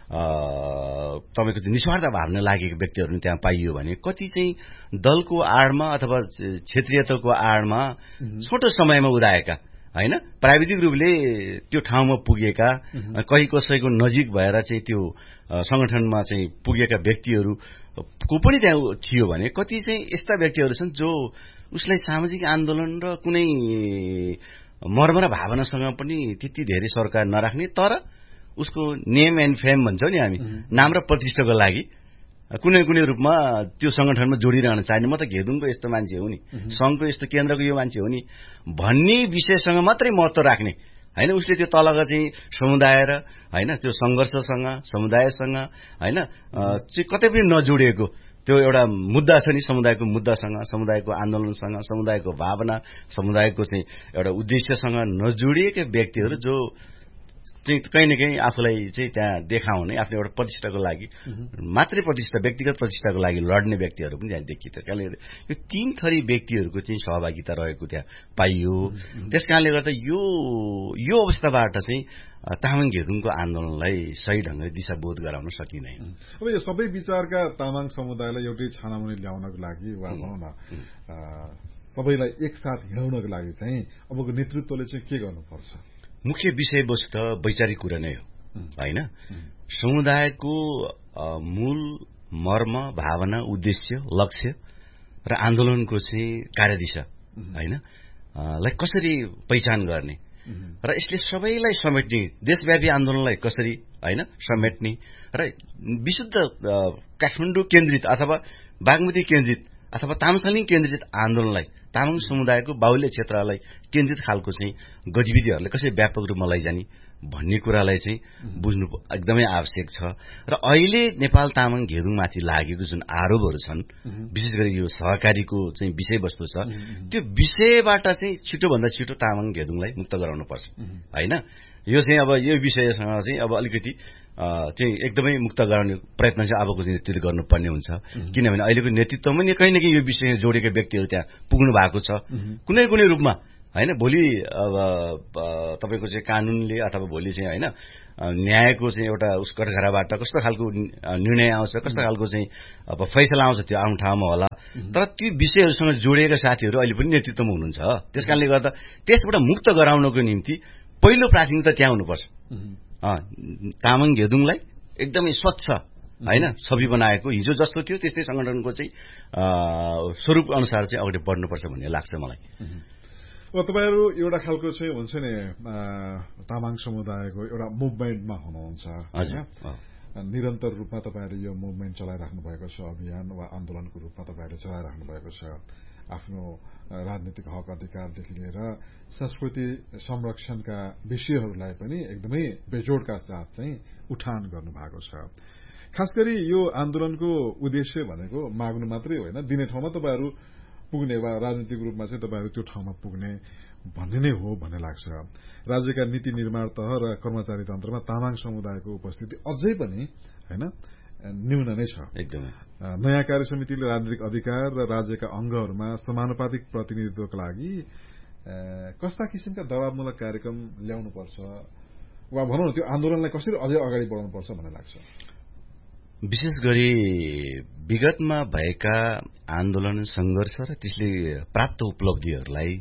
तपाईको निस्वार्थ भावना लागेको व्यक्तिहरू त्यहाँ पाइयो भने कति चाहिँ दलको आडमा अथवा क्षेत्रीयताको आडमा छोटो समयमा उदाएका होइन प्राविधिक रूपले त्यो ठाउँमा पुगेका कहीँ कसैको नजिक भएर चाहिँ त्यो संगठनमा चाहिँ पुगेका व्यक्तिहरूको पनि त्यहाँ थियो भने कति चाहिँ यस्ता व्यक्तिहरू छन् जो उसलाई सामाजिक आन्दोलन र कुनै मर्म र भावनासँग पनि त्यति धेरै सरकार नराख्ने तर उसको नेम एन्ड फेम भन्छौ नि हामी नाम र प्रतिष्ठाको लागि कुनै कुनै रूपमा त्यो संगठनमा जोडिरहन चाहिने म त घेदुङको यस्तो मान्छे हो नि संघको यस्तो केन्द्रको यो मान्छे हो नि भन्ने विषयसँग मात्रै महत्त्व राख्ने होइन उसले त्यो तलका चाहिँ समुदाय र होइन त्यो संघर्षसँग समुदायसँग होइन चाहिँ कतै पनि नजोडिएको त्यो एउटा मुद्दा छ नि समुदायको मुद्दासँग समुदायको आन्दोलनसँग समुदायको भावना समुदायको चाहिँ एउटा उद्देश्यसँग नजोडिएका व्यक्तिहरू जो चाहिँ कहीँ न कहीँ आफूलाई चाहिँ त्यहाँ देखाउने आफ्नो एउटा प्रतिष्ठाको लागि मात्रै प्रतिष्ठा व्यक्तिगत प्रतिष्ठाको लागि लड्ने व्यक्तिहरू पनि त्यहाँ देखिए। त्यस कारणले यो तीन थरी व्यक्तिहरूको चाहिँ सहभागिता रहेको त्यहाँ पाइयो। त्यस कारणले गर्दा यो यो अवस्थाबाट चाहिँ तामाङ घेदुङको आन्दोलनलाई सही ढंगले दिशाबोध गराउन सकिँदैन। अब यो सबै विचारका तामाङ समुदायलाई एउटै छानामुनि ल्याउनको लागि वा भनौँ न सबैलाई एकसाथ हिँडाउनको लागि चाहिँ अबको नेतृत्वले चाहिँ के गर्नुपर्छ? मुख्य विषयवस्तु त वैचारिक कुरा नै हो होइन समुदायको मूल मर्म भावना उद्देश्य लक्ष्य र आन्दोलनको चाहिँ कार्यदिशा होइन लाई कसरी पहिचान गर्ने र यसले सबैलाई समेट्ने देशव्यापी आन्दोलनलाई कसरी होइन समेट्ने र विशुद्ध काठमाडौँ केन्द्रित अथवा बागमती केन्द्रित अथवा तामसालिङ केन्द्रित आन्दोलनलाई तामाङ समुदायको बाहुल्य क्षेत्रलाई केन्द्रित खालको चाहिँ गतिविधिहरूलाई कसरी व्यापक रूपमा लैजाने भन्ने कुरालाई चाहिँ बुझ्नु एकदमै आवश्यक छ। र अहिले नेपाल तामाङ घेदुङमाथि लागेको जुन आरोपहरू छन् विशेष गरी यो सहकारीको चाहिँ विषयवस्तु छ त्यो विषयबाट चाहिँ छिटोभन्दा छिटो तामाङ घेदुङलाई मुक्त गराउनुपर्छ होइन। यो चाहिँ अब यो विषयसँग चाहिँ अब अलिकति चाहिँ एकदमै मुक्त गराउने प्रयत्न चाहिँ अबको नेतृत्वले गर्नुपर्ने हुन्छ किनभने अहिलेको नेतृत्वमा नि कहीँ न कहीँ यो विषय जोडेका व्यक्तिहरू त्यहाँ पुग्नु भएको छ कुनै कुनै रूपमा होइन। भोलि अब तपाईँको चाहिँ कानूनले अथवा भोलि चाहिँ होइन न्यायको चाहिँ एउटा उस कठघराबाट कस्तो खालको निर्णय आउँछ कस्तो खालको चाहिँ अब फैसला आउँछ त्यो आफ्नो ठाउँमा होला तर त्यो विषयहरूसँग जोडिएका साथीहरू अहिले पनि नेतृत्वमा हुनुहुन्छ। त्यस कारणले गर्दा त्यसबाट मुक्त गराउनको निम्ति पहिलो प्राथमिकता त्यहाँ हुनुपर्छ। तामाङ घेदुङलाई एकदमै स्वच्छ होइन छवि बनाएको हिजो जस्तो थियो त्यस्तै संगठनको चाहिँ स्वरूप अनुसार चाहिँ अगाडि बढ्नुपर्छ भन्ने लाग्छ मलाई। अब तपाईँहरू एउटा खालको चाहिँ हुन्छ नि तामाङ समुदायको एउटा मुभमेन्टमा हुनुहुन्छ निरन्तर रूपमा तपाईँहरूले यो मुभमेन्ट चलाइराख्नु भएको छ अभियान वा आन्दोलनको रूपमा तपाईँहरूले चलाइराख्नु भएको छ आफ्नो राजनीतिक हक अधिकारदेखि लिएर संस्कृति संरक्षणका विषयहरूलाई पनि एकदमै बेजोडका साथ चाहिँ उठान गर्नु भएको छ। खास गरी यो आन्दोलनको उद्देश्य भनेको माग्नु मात्रै होइन दिने ठाउँमा तपाईँहरू पुग्ने वा राजनीतिक रूपमा चाहिँ तपाईँहरू त्यो ठाउँमा पुग्ने भन्ने नै हो भन्ने लाग्छ। राज्यका नीति निर्माण तह र कर्मचारी तन्त्रमा तामाङ समुदायको उपस्थिति अझै पनि होइन न्यून नै छ एकदमै। नयाँ कार्य समितिले राजनीतिक अधिकार र राज्यका अंगहरूमा समानुपातिक प्रतिनिधित्वका लागि कस्ता किसिमका दबावमूलक कार्यक्रम ल्याउनुपर्छ वा भनौँ न त्यो आन्दोलनलाई कसरी अझै अगाडि बढाउनुपर्छ भन्ने लाग्छ? विशेष गरी विगतमा भएका आन्दोलन संघर्ष र त्यसले प्राप्त उपलब्धिहरूलाई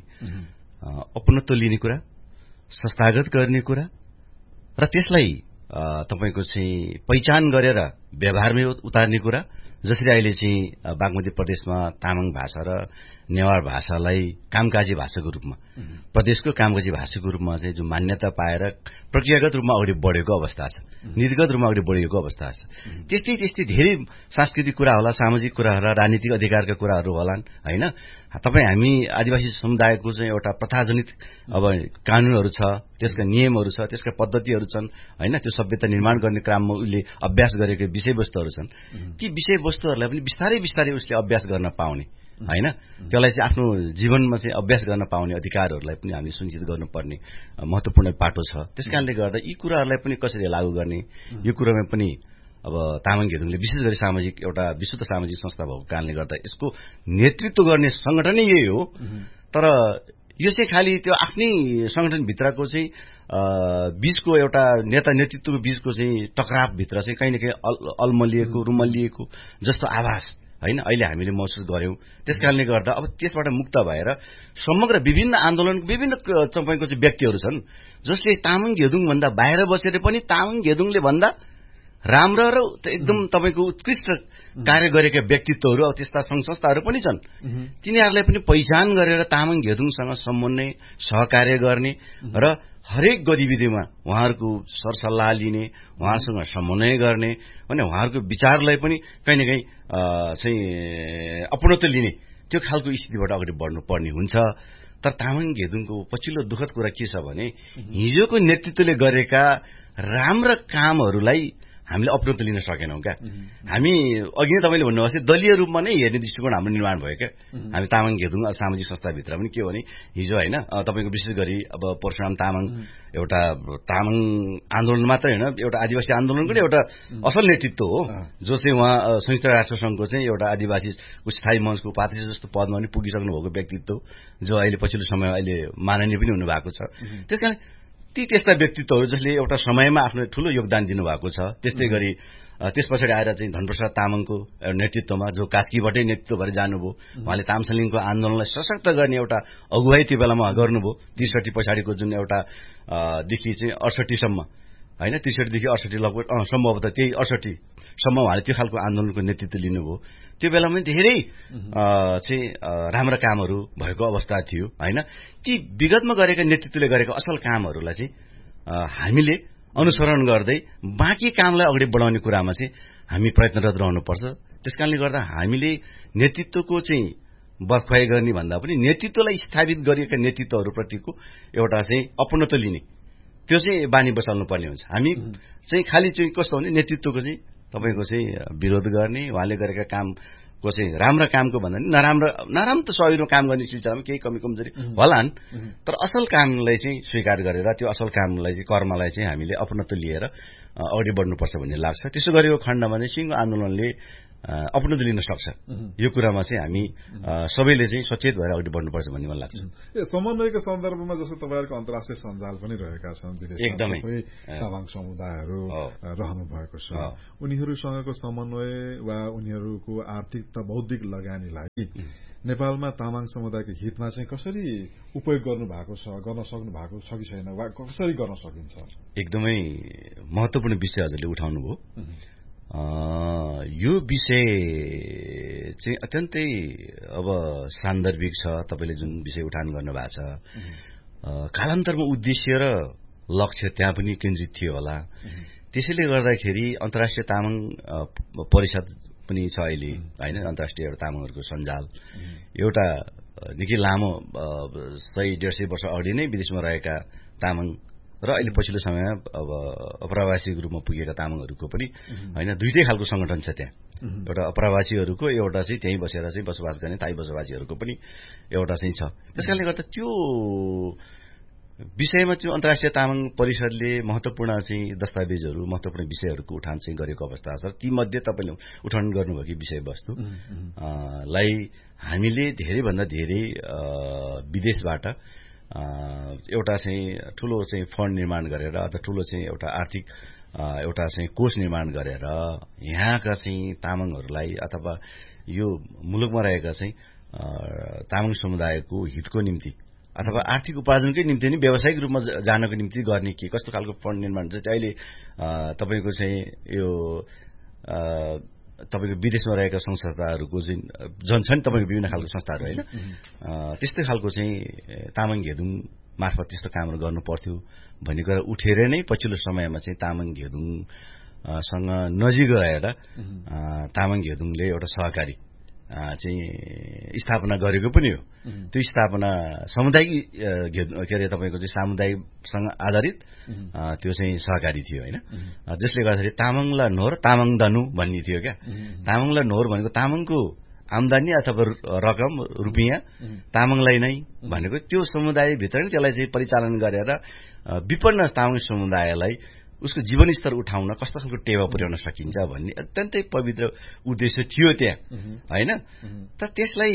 अपनत्व लिने कुरा, संस्थागत गर्ने कुरा र त्यसलाई तपाईको चाहिँ पहिचान गरेर व्यवहारमै उतार्ने कुरा, जसरी अहिले चाहिँ बागमती प्रदेशमा तामाङ भाषा र नेवार भाषालाई कामकाजी भाषाको रूपमा, प्रदेशको कामकाजी भाषाको रूपमा चाहिँ जो मान्यता पाएर प्रक्रियागत रूपमा अगाडि बढेको अवस्था छ, नीतिगत रूपमा अगाडि बढेको अवस्था छ। त्यस्तै त्यस्तै धेरै सांस्कृतिक कुरा होला, सामाजिक कुराहरू, राजनीतिक अधिकारका कुराहरू होलान् हैन। तपाईँ हामी आदिवासी समुदायको चाहिँ एउटा प्रथाजनित अब कानूनहरू छ, त्यसका नियमहरू छ, त्यसका पद्धतिहरू छन् हैन। त्यो सभ्यता निर्माण गर्ने क्रममा उसले अभ्यास गरेका विषयवस्तुहरू छन्। ती विषयवस्तुहरूलाई पनि बिस्तारै बिस्तारै उसले अभ्यास गर्न पाउने हैन, त्यसलाई चाहिँ आफ्नो जीवनमा चाहिँ अभ्यास गर्न पाउने अधिकारहरूलाई पनि हामीले सुनिश्चित गर्नुपर्ने महत्वपूर्ण पाटो छ। त्यसकारणले गर्दा यी कुराहरूलाई पनि कसरी लागू गर्ने, यो कुरामा पनि अब तामाङ घेदुङले विशेष गरी सामाजिक एउटा विशुद्ध सामाजिक संस्था भएको कारणले गर्दा यसको नेतृत्व गर्ने संगठनै यही हो। तर यो चाहिँ खालि त्यो आफ्नै संगठनभित्रको चाहिँ बीचको एउटा नेता नेतृत्वको बीचको चाहिँ टकरावभित्र चाहिँ कहीँ न कहीँ अल्मलिएको रुमलिएको जस्तो आभास हैन अहिले हामीले महसुस गर्यौं। त्यसकारणले गर्दा अब त्यसबाट मुक्त भएर समग्र विभिन्न आन्दोलनको विभिन्न तपाईको चाहिँ व्यक्तिहरू छन् जसले तामाङ घेदुङ भन्दा बाहिर बसेर पनि तामाङ घेदुङले भन्दा राम्रो र एकदम तपाईको उत्कृष्ट कार्य गरेका व्यक्तित्वहरू अब त्यस्ता संघ संस्थाहरू पनि छन्। तिनीहरूलाई पनि पहिचान गरेर तामाङ घेदुङसँग समन्वय सहकार्य गर्ने र हरेक गतिविधिमा उहाँहरूको सरसल्लाह लिने, उहाँसँग समन्वय गर्ने अनि उहाँहरूको विचारलाई पनि कहीँ न कहीँ चाहिँ अपनत्व लिने त्यो खालको स्थितिबाट अगाडि बढ्नु पर्ने हुन्छ। तर तामाङ घेदुङको पछिल्लो दुःखद कुरा के छ भने हिजोको नेतृत्वले गरेका राम्रा कामहरूलाई हामीले अपनत्व लिन सकेनौं क्या। हामी अघि नै तपाईले भन्नुभएको थियो दलीय रूपमा नै हेर्ने दृष्टिकोण हाम्रो निर्माण भयो क्या। हामी तामाङ घेदुङ सामाजिक संस्थाभित्र पनि के हो भने हिजो हैन तपाईको विशेष गरी अब परशुराम तामाङ एउटा तामाङ आन्दोलन मात्र हैन एउटा आदिवासी आन्दोलनको नि एउटा असल नेतृत्व हो जो चाहिँ उहाँ संयुक्त राष्ट्र संघको चाहिँ एउटा आदिवासी स्थायी मञ्चको उपाध्यक्ष जस्तो पदमा पनि पुगिसक्नु भएको व्यक्तित्व जो अहिले पछिल्लो समय अहिले माननीय पनि हुनु भएको छ। त्यसकारण ती त्यस्ता व्यक्तित्वहरू जसले एउटा समयमा आफ्नो ठूलो योगदान दिनुभएको छ। त्यस्तै गरी त्यस पछाडि आएर चाहिँ धनप्रसाद तामाङको नेतृत्वमा जो कास्कीबाटै नेतृत्व भएर जानुभयो, उहाँले तामसलिङको आन्दोलनलाई सशक्त गर्ने एउटा अगुवाई त्यो बेलामा गर्नुभयो। त्रिसठी पछाडिको जुन एउटा देखि चाहिँ अडसठीसम्म हैन त्रिसठीदेखि अडसठी लगभग सम्भवतः त्यही अडसठीसम्म उहाँले त्यो खालको आन्दोलनको नेतृत्व लिनुभयो। त्यो बेलामा धेरै चाहिँ राम्रा कामहरू भएको अवस्था थियो हैन। ती विगतमा गरेका नेतृत्वले गरेका असल कामहरूलाई चाहिँ हामीले अनुसरण गर्दै बाँकी कामलाई अगाडि बढाउने कुरामा चाहिँ हामी प्रयत्नरत रहनुपर्छ। त्यसकारणले गर्दा हामीले नेतृत्वको चाहिँ बखुवाई गर्ने भन्दा पनि नेतृत्वलाई स्थापित गरिएका नेतृत्वहरूप्रतिको एउटा चाहिँ अपनत्व लिने त्यो चाहिँ बानी बसाल्नु पर्ने हुन्छ। हामी चाहिँ खालि चाहिँ कस्तो भने नेतृत्वको चाहिँ तपाईको चाहिँ विरोध गर्ने, उहाँले गरेका कामको चाहिँ राम्रा कामको भन्दा नि नराम्रो नराम्रो त सहयोगमा काम गर्ने सिलसिलामा केही कमी कमजोरी होलान्, तर असल कामलाई चाहिँ स्वीकार गरेर त्यो असल कामलाई चाहिँ कर्मलाई चाहिँ हामीले अपनत्व लिएर अगाडि बढ्नुपर्छ भन्ने लाग्छ। त्यसो गरेको खण्डमा चाहिँ सिङ्गो आन्दोलनले अपनत्व लिन सक्छ। यो कुरामा चाहिँ हामी सबैले चाहिँ सचेत भएर अगाडि बढ्नुपर्छ भन्ने मलाई लाग्छ। ए समन्वयको सन्दर्भमा जस्तो तपाईहरुको अन्तर्राष्ट्रिय सञ्जाल पनि रहेका छन्, एकदमै तामाङ समुदायहरू रहनु भएको छ, उनीहरूसँगको समन्वय वा उनीहरूको आर्थिक त बौद्धिक लगानीलाई नेपालमा तामाङ समुदायको हितमा चाहिँ कसरी उपयोग गर्नु भएको छ, गर्न सक्नु भएको छ कि छैन वा कसरी गर्न सकिन्छ? एकदमै महत्त्वपूर्ण विषय हजुरले उठाउनु भयो। यो विषय चाहिँ अत्यन्तै अब सान्दर्भिक छ। तपाईले जुन विषय उठान गर्नु भएको छ कालान्तरमा उद्देश्य र लक्ष्य त्यहाँ पनि केन्द्रित थियो होला। त्यसैले गर्दाखेरि अन्तर्राष्ट्रिय तामाङ परिषद पनि छ अहिले हैन, अन्तर्राष्ट्रिय एउटा तामाङहरूको सञ्जाल एउटा निकै लामो सय डेढ सय वर्ष अगाडि नै विदेशमा रहेका तामाङ र अहिले पछिल्लो समयमा अब अप्रवासी रूपमा पुगेका तामाङहरूको पनि हैन दुईटै खालको संगठन छ त्यहाँ। एउटा अप्रवासीहरूको एउटा चाहिँ त्यहीँ बसेर चाहिँ बसोबास गर्ने थाई बसोबासीहरूको पनि एउटा चाहिँ छ। त्यसकारणले गर्दा त्यो विषयमा चाहिँ अन्तर्राष्ट्रिय तामाङ परिषदले महत्त्वपूर्ण चाहिँ दस्तावेजहरू महत्त्वपूर्ण विषयहरूको उठान चाहिँ गरेको अवस्था छ। ती मध्ये तपाईले उठान गर्नुभएको विषयवस्तु लाई हामीले धेरैभन्दा धेरै विदेशबाट एउटा चाहिँ ठूलो चाहिँ फन्ड निर्माण गरेर अथवा ठूलो चाहिँ एउटा आर्थिक एउटा चाहिँ कोष निर्माण गरेर यहाँका चाहिँ तामाङहरूलाई अथवा यो मुलुकमा रहेका चाहिँ तामाङ समुदायको हितको निम्ति अथवा आर्थिक उपार्जनकै निम्ति नि व्यावसायिक रूपमा जानको निम्ति गर्ने के कस्तो खालको फन्ड निर्माण चाहिँ अहिले तपाईँको चाहिँ यो तपाईँको विदेशमा रहेका संस्थाहरूको चाहिँ जन छन् तपाईँको विभिन्न खालको संस्थाहरू होइन त्यस्तै खालको चाहिँ तामाङ घेदुङ मार्फत त्यस्तो कामहरू गर्नु पर्थ्यो भन्ने कुरा उठेर नै पछिल्लो समयमा चाहिँ तामाङ घेदुङसँग नजिक रहेर तामाङ घेदुङले एउटा सहकारी चाहिँ स्थापना गरेको पनि हो। त्यो स्थापना सामुदायिक के अरे तपाईँको चाहिँ सामुदायिकसँग आधारित त्यो चाहिँ सहकारी थियो होइन, जसले गर्दाखेरि तामाङलाई नोर तामाङ दनु भन्ने थियो क्या। तामाङलाई नोर भनेको तामाङको आम्दानी अथवा रकम रुपियाँ तामाङलाई नै भनेको त्यो समुदायभित्र नै त्यसलाई चाहिँ परिचालन गरेर विपन्न तामाङ समुदायलाई उसको जीवनस्तर उठाउन कस्तो खालको टेवा पुर्याउन सकिन्छ भन्ने अत्यन्तै पवित्र उद्देश्य थियो त्यहाँ होइन। तर त्यसलाई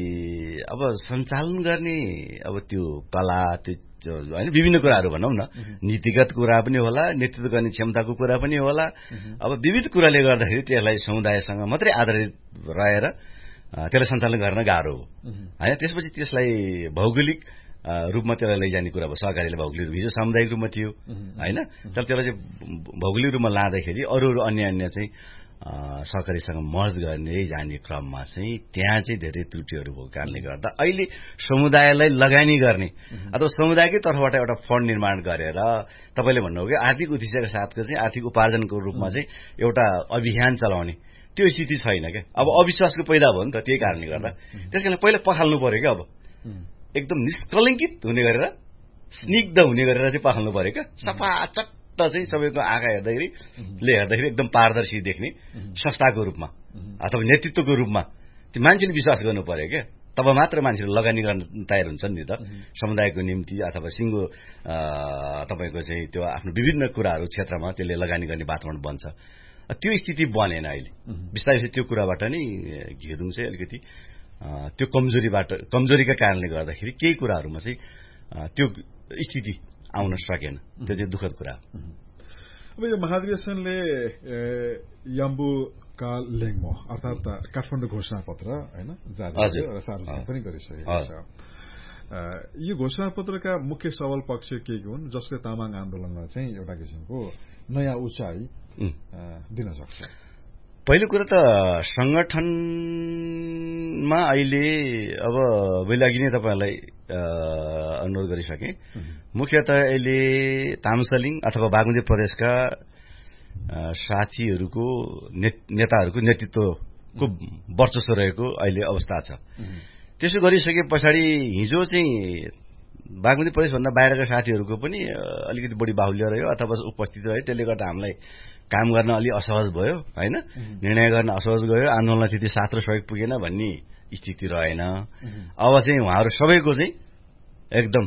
अब सञ्चालन गर्ने अब त्यो कला त्यो होइन विभिन्न कुराहरू भनौँ न, नीतिगत कुरा पनि होला, नेतृत्व गर्ने क्षमताको कुरा पनि होला। अब विविध कुराले गर्दाखेरि त्यसलाई समुदायसँग मात्रै आधारित रहेर त्यसलाई सञ्चालन गर्न गाह्रो हो होइन। त्यसपछि त्यसलाई भौगोलिक रूपमा त्यसलाई लैजाने कुरा भयो। सहकारीले भौगोलिक हिजो सामुदायिक रूपमा थियो होइन, तर त्यसलाई चाहिँ भौगोलिक रूपमा लाँदाखेरि अरू अरू अन्य अन्य चाहिँ सहकारीसँग मर्ज गर्ने जाने क्रममा चाहिँ त्यहाँ चाहिँ धेरै त्रुटिहरू भएको कारणले गर्दा अहिले समुदायलाई लगानी गर्ने अथवा समुदायकै तर्फबाट एउटा फन्ड निर्माण गरेर तपाईँले भन्नुभयो कि आर्थिक उद्देश्यका साथको चाहिँ आर्थिक उपार्जनको रूपमा चाहिँ एउटा अभियान चलाउने त्यो स्थिति छैन क्या। अब अविश्वासको पैदा भयो नि त, त्यही कारणले गर्दा त्यस कारण पहिला पखाल्नु पर्यो क्या। अब एकदम निष्कलङ्कित हुने गरेर स्निग्ध हुने गरेर चाहिँ पखाल्नु पर्यो क्या। सफा चट्ट चाहिँ सबैको आँखा हेर्दाखेरि ले हेर्दाखेरि एकदम पारदर्शी देख्ने संस्थाको रूपमा अथवा नेतृत्वको रूपमा त्यो मान्छेले विश्वास गर्नु पर्यो क्या। तब मात्र मान्छेले लगानी गर्न तयार हुन्छन् नि त समुदायको निम्ति अथवा सिङ्गो तपाईँको चाहिँ त्यो आफ्नो विभिन्न कुराहरू क्षेत्रमा त्यसले लगानी गर्ने वातावरण बन्छ। त्यो स्थिति बनेन अहिले। बिस्तारै त्यो कुराबाट नै घेदुङ चाहिँ अलिकति त्यो कमजोरीबाट कमजोरीका कारणले गर्दाखेरि केही कुराहरूमा चाहिँ त्यो स्थिति आउन सकेन। त्यो चाहिँ दुःखद कुरा हो। अब यो महाधिवेशनले याम्बुका लेङमो अर्थात् काठमाडौँ घोषणा पत्र होइन जारी र सार्वजनिक पनि गरिसकेको छ। यो घोषणा पत्रका मुख्य सबल पक्ष के के हुन् जसले तामाङ आन्दोलनलाई चाहिँ एउटा किसिमको नयाँ उचाइ दिन सक्छ? पहिलो कुरा त संगठनमा अहिले अब मैले अघि नै तपाईँहरूलाई अनुरोध गरिसकेँ, मुख्यतः अहिले तामसलिङ अथवा बागमती प्रदेशका साथीहरूको नेताहरूको नेतृत्वको वर्चस्व रहेको अहिले अवस्था छ। त्यसो गरिसके पछाडि हिजो चाहिँ बागमती प्रदेशभन्दा बाहिरका साथीहरूको पनि अलिकति बढी बाहुल्य रह्यो अथवा उपस्थिति रह्यो। त्यसले गर्दा हामीलाई काम गर्न अलि असहज भयो होइन, निर्णय गर्न असहज गयो, आन्दोलनलाई त्यति साथ र सहयोग पुगेन भन्ने स्थिति रहेन। अब चाहिँ उहाँहरू सबैको चाहिँ एकदम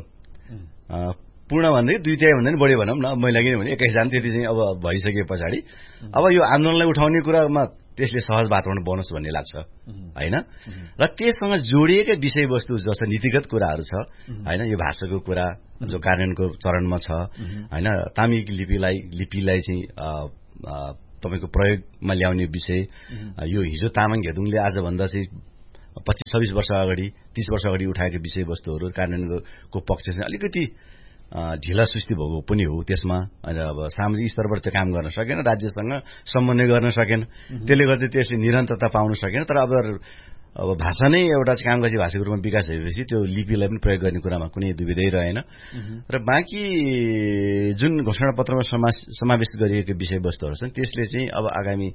पूर्ण भन्दै दुई तिहाई भन्दा पनि बढी भनौँ न, मैले किन भने एक्काइसजना त्यति चाहिँ अब भइसके पछाडि अब यो आन्दोलनलाई उठाउने कुरामा त्यसले सहज वातावरण बनोस् भन्ने लाग्छ होइन। र त्यससँग जोडिएकै विषयवस्तु जस्तो नीतिगत कुराहरू छ होइन, यो भाषाको कुरा जो कार्यान्वयनको चरणमा छ होइन, तामिक लिपिलाई लिपिलाई चाहिँ तपाईँको प्रयोगमा ल्याउने विषय, यो हिजो तामाङ घेदुङले आजभन्दा चाहिँ पच्चिस छब्बिस वर्ष अगाडि तीस वर्ष अगाडि उठाएको विषयवस्तुहरू कार्यान्वयनको पक्ष चाहिँ अलिकति ढिला सुस्ती भएको पनि हो। त्यसमा अब सामाजिक स्तरबाट त्यो काम गर्न सकेन, राज्यसँग समन्वय गर्न सकेन, त्यसले गर्दा त्यसले निरन्तरता पाउन सकेन। तर अब अब भाषा नै एउटा कामकाजी भाषाको रूपमा विकास भएपछि त्यो लिपिलाई पनि प्रयोग गर्ने कुरामा कुनै दुविधै रहेन। र बाँकी जुन घोषणापत्रमा समावेश गरिएको विषयवस्तुहरू छन् त्यसले चाहिँ अब आगामी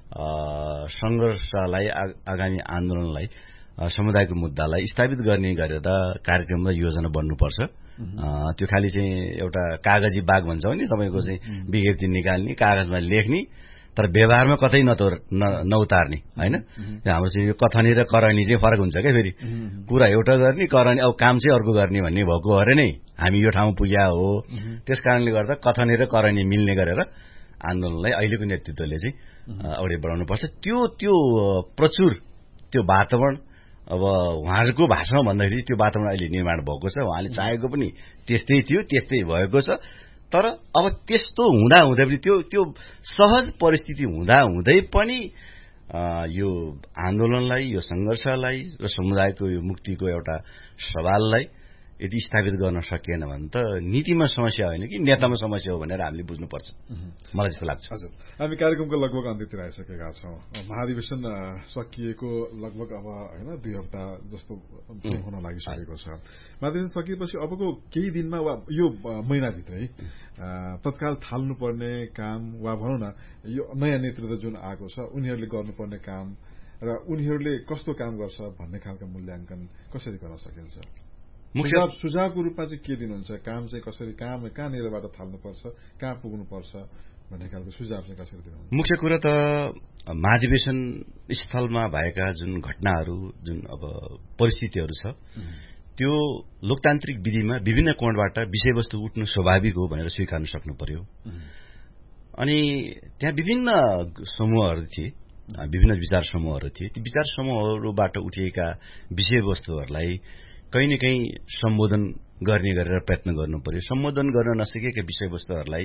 सङ्घर्षलाई आगामी आन्दोलनलाई समुदायको मुद्दालाई स्थापित गर्ने गरेर कार्यक्रम र योजना बन्नुपर्छ। त्यो खालि चाहिँ एउटा कागजी बाग भन्छौँ नि, तपाईँको चाहिँ विज्ञप्ति निकाल्ने कागजमा लेख्ने तर व्यवहारमा कतै नतोर नउतार्ने होइन। हाम्रो चाहिँ यो कथनी र करनी चाहिँ फरक हुन्छ क्या। फेरि कुरा एउटा गर्ने करनी अब काम चाहिँ अर्को गर्ने भन्ने भएको अरे नै हामी यो ठाउँ पुग्या हो। त्यस कारणले गर्दा कथनी र करनी मिल्ने गरेर आन्दोलनलाई अहिलेको नेतृत्वले चाहिँ अगाडि बढाउनुपर्छ। त्यो त्यो प्रचुर त्यो वातावरण अब उहाँहरूको भाषामा भन्दाखेरि त्यो वातावरण अहिले निर्माण भएको छ। उहाँले चाहेको पनि त्यस्तै थियो, त्यस्तै भएको छ। तर अब त्यस्तो हुँदा हुँदै पनि त्यो त्यो सहज परिस्थिति हुँदा हुँदै पनि यो आन्दोलनलाई, यो सङ्घर्षलाई र समुदायको यो मुक्तिको एउटा सवाललाई यदि स्थापित गर्न सकिएन भने त नीतिमा समस्या होइन कि नेतामा समस्या हो भनेर हामीले बुझ्नुपर्छ, मलाई जस्तो लाग्छ। हजुर, हामी कार्यक्रमको लगभग अन्त्यतिर आइसकेका छौँ। महाधिवेशन सकिएको लगभग अब होइन दुई हप्ता जस्तो हुन लागिसकेको छ। महाधिवेशन सकिएपछि अबको केही दिनमा वा यो महिनाभित्रै तत्काल थाल्नुपर्ने काम वा भनौँ न यो नयाँ नेतृत्व जुन आएको छ उनीहरूले गर्नुपर्ने काम र उनीहरूले कस्तो काम गर्छ भन्ने खालका मूल्याङ्कन कसरी गर्न सकिन्छ? सुझाव सुझावको रूपमा चाहिँ के दिनुहुन्छ? काम चाहिँ कसरी, काम कहाँनिरबाट थाल्नुपर्छ, कहाँ पुग्नुपर्छ भन्ने खालको सुझाव चाहिँ कसरी दिनुहुन्छ? मुख्य कुरा त महाधिवेशन स्थलमा भएका जुन घटनाहरू, जुन अब परिस्थितिहरू छ त्यो लोकतान्त्रिक विधिमा विभिन्न कोणबाट विषयवस्तु उठ्नु स्वाभाविक हो भनेर स्वीकार्न सक्नु पर्यो। अनि त्यहाँ विभिन्न समूहहरू थिए, विभिन्न विचार समूहहरू थिए। ती विचार समूहहरूबाट उठिएका विषयवस्तुहरूलाई कहीँ न कहीँ सम्बोधन गर्ने गरेर प्रयत्न गर्नु पर्यो। सम्बोधन गर्न नसकेका विषयवस्तुहरूलाई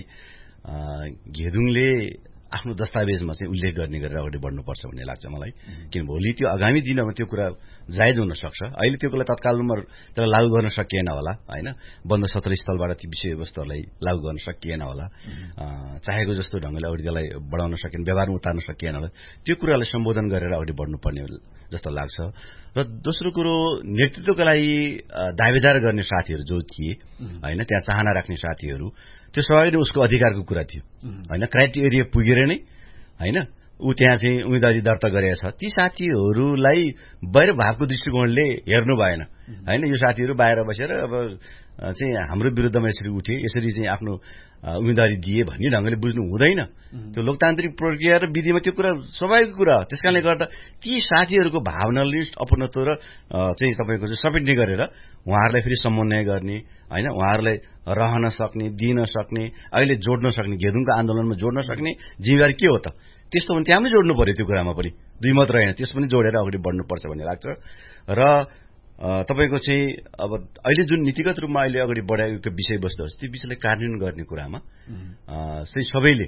घेदुङले आफ्नो दस्तावेजमा चाहिँ उल्लेख गर्ने गरेर अगाडि बढ्नुपर्छ भन्ने लाग्छ मलाई। किन भोलि त्यो आगामी दिनमा त्यो कुरा जायज हुन सक्छ। अहिले त्यो कुरा तत्काल रूपमा त्यसलाई लागू गर्न सकिएन होला, होइन, बन्द सत्र स्थलबाट ती विषयवस्तुहरूलाई लागू गर्न सकिएन होला, चाहेको जस्तो ढङ्गले अगाडि त्यसलाई बढाउन सकिएन, व्यवहारमा उतार्न सकिएन होला। त्यो कुरालाई सम्बोधन गरेर अगाडि बढ्नुपर्ने जस्तो लाग्छ। र दोस्रो कुरो, नेतृत्वका लागि दावेदार गर्ने साथीहरू जो थिए, होइन, त्यहाँ चाहना राख्ने साथीहरू, त्यो स्वाभाविक उसको अधिकारको कुरा थियो, होइन, क्राइटेरिया पुगेर नै, होइन, ऊ त्यहाँ चाहिँ उम्मेदवारी दर्ता गरेका छ। ती साथीहरूलाई बाहिर भावको दृष्टिकोणले हेर्नु भएन, होइन। यो साथीहरू बाहिर बसेर अब चाहिँ हाम्रो विरुद्धमा यसरी उठे, यसरी चाहिँ आफ्नो उम्मेदवारी दिए भन्ने ढङ्गले बुझ्नु हुँदैन। त्यो लोकतान्त्रिक प्रक्रिया र विधिमा त्यो कुरा स्वाभाविक कुरा हो। त्यसकारणले गर्दा ती साथीहरूको भावनाले अपनत्व र चाहिँ तपाईँको चाहिँ समेट्ने गरेर उहाँहरूलाई फेरि समन्वय गर्ने, होइन, उहाँहरूलाई रहन सक्ने, दिन सक्ने, अहिले जोड्न सक्ने, घेदुङको आन्दोलनमा जोड्न सक्ने जिम्मेवारी के हो त? त्यस्तो भने त्यहाँ पनि जोड्नु पर्यो। त्यो कुरामा पनि दुई मात्र होइन, त्यस पनि जोडेर अगाडि बढ्नुपर्छ भन्ने लाग्छ। र तपाईँको चाहिँ अब अहिले जुन नीतिगत रूपमा अहिले अगाडि बढाएको विषयवस्तुहरू त्यो विषयलाई कार्यान्वयन गर्ने कुरामा चाहिँ सबैले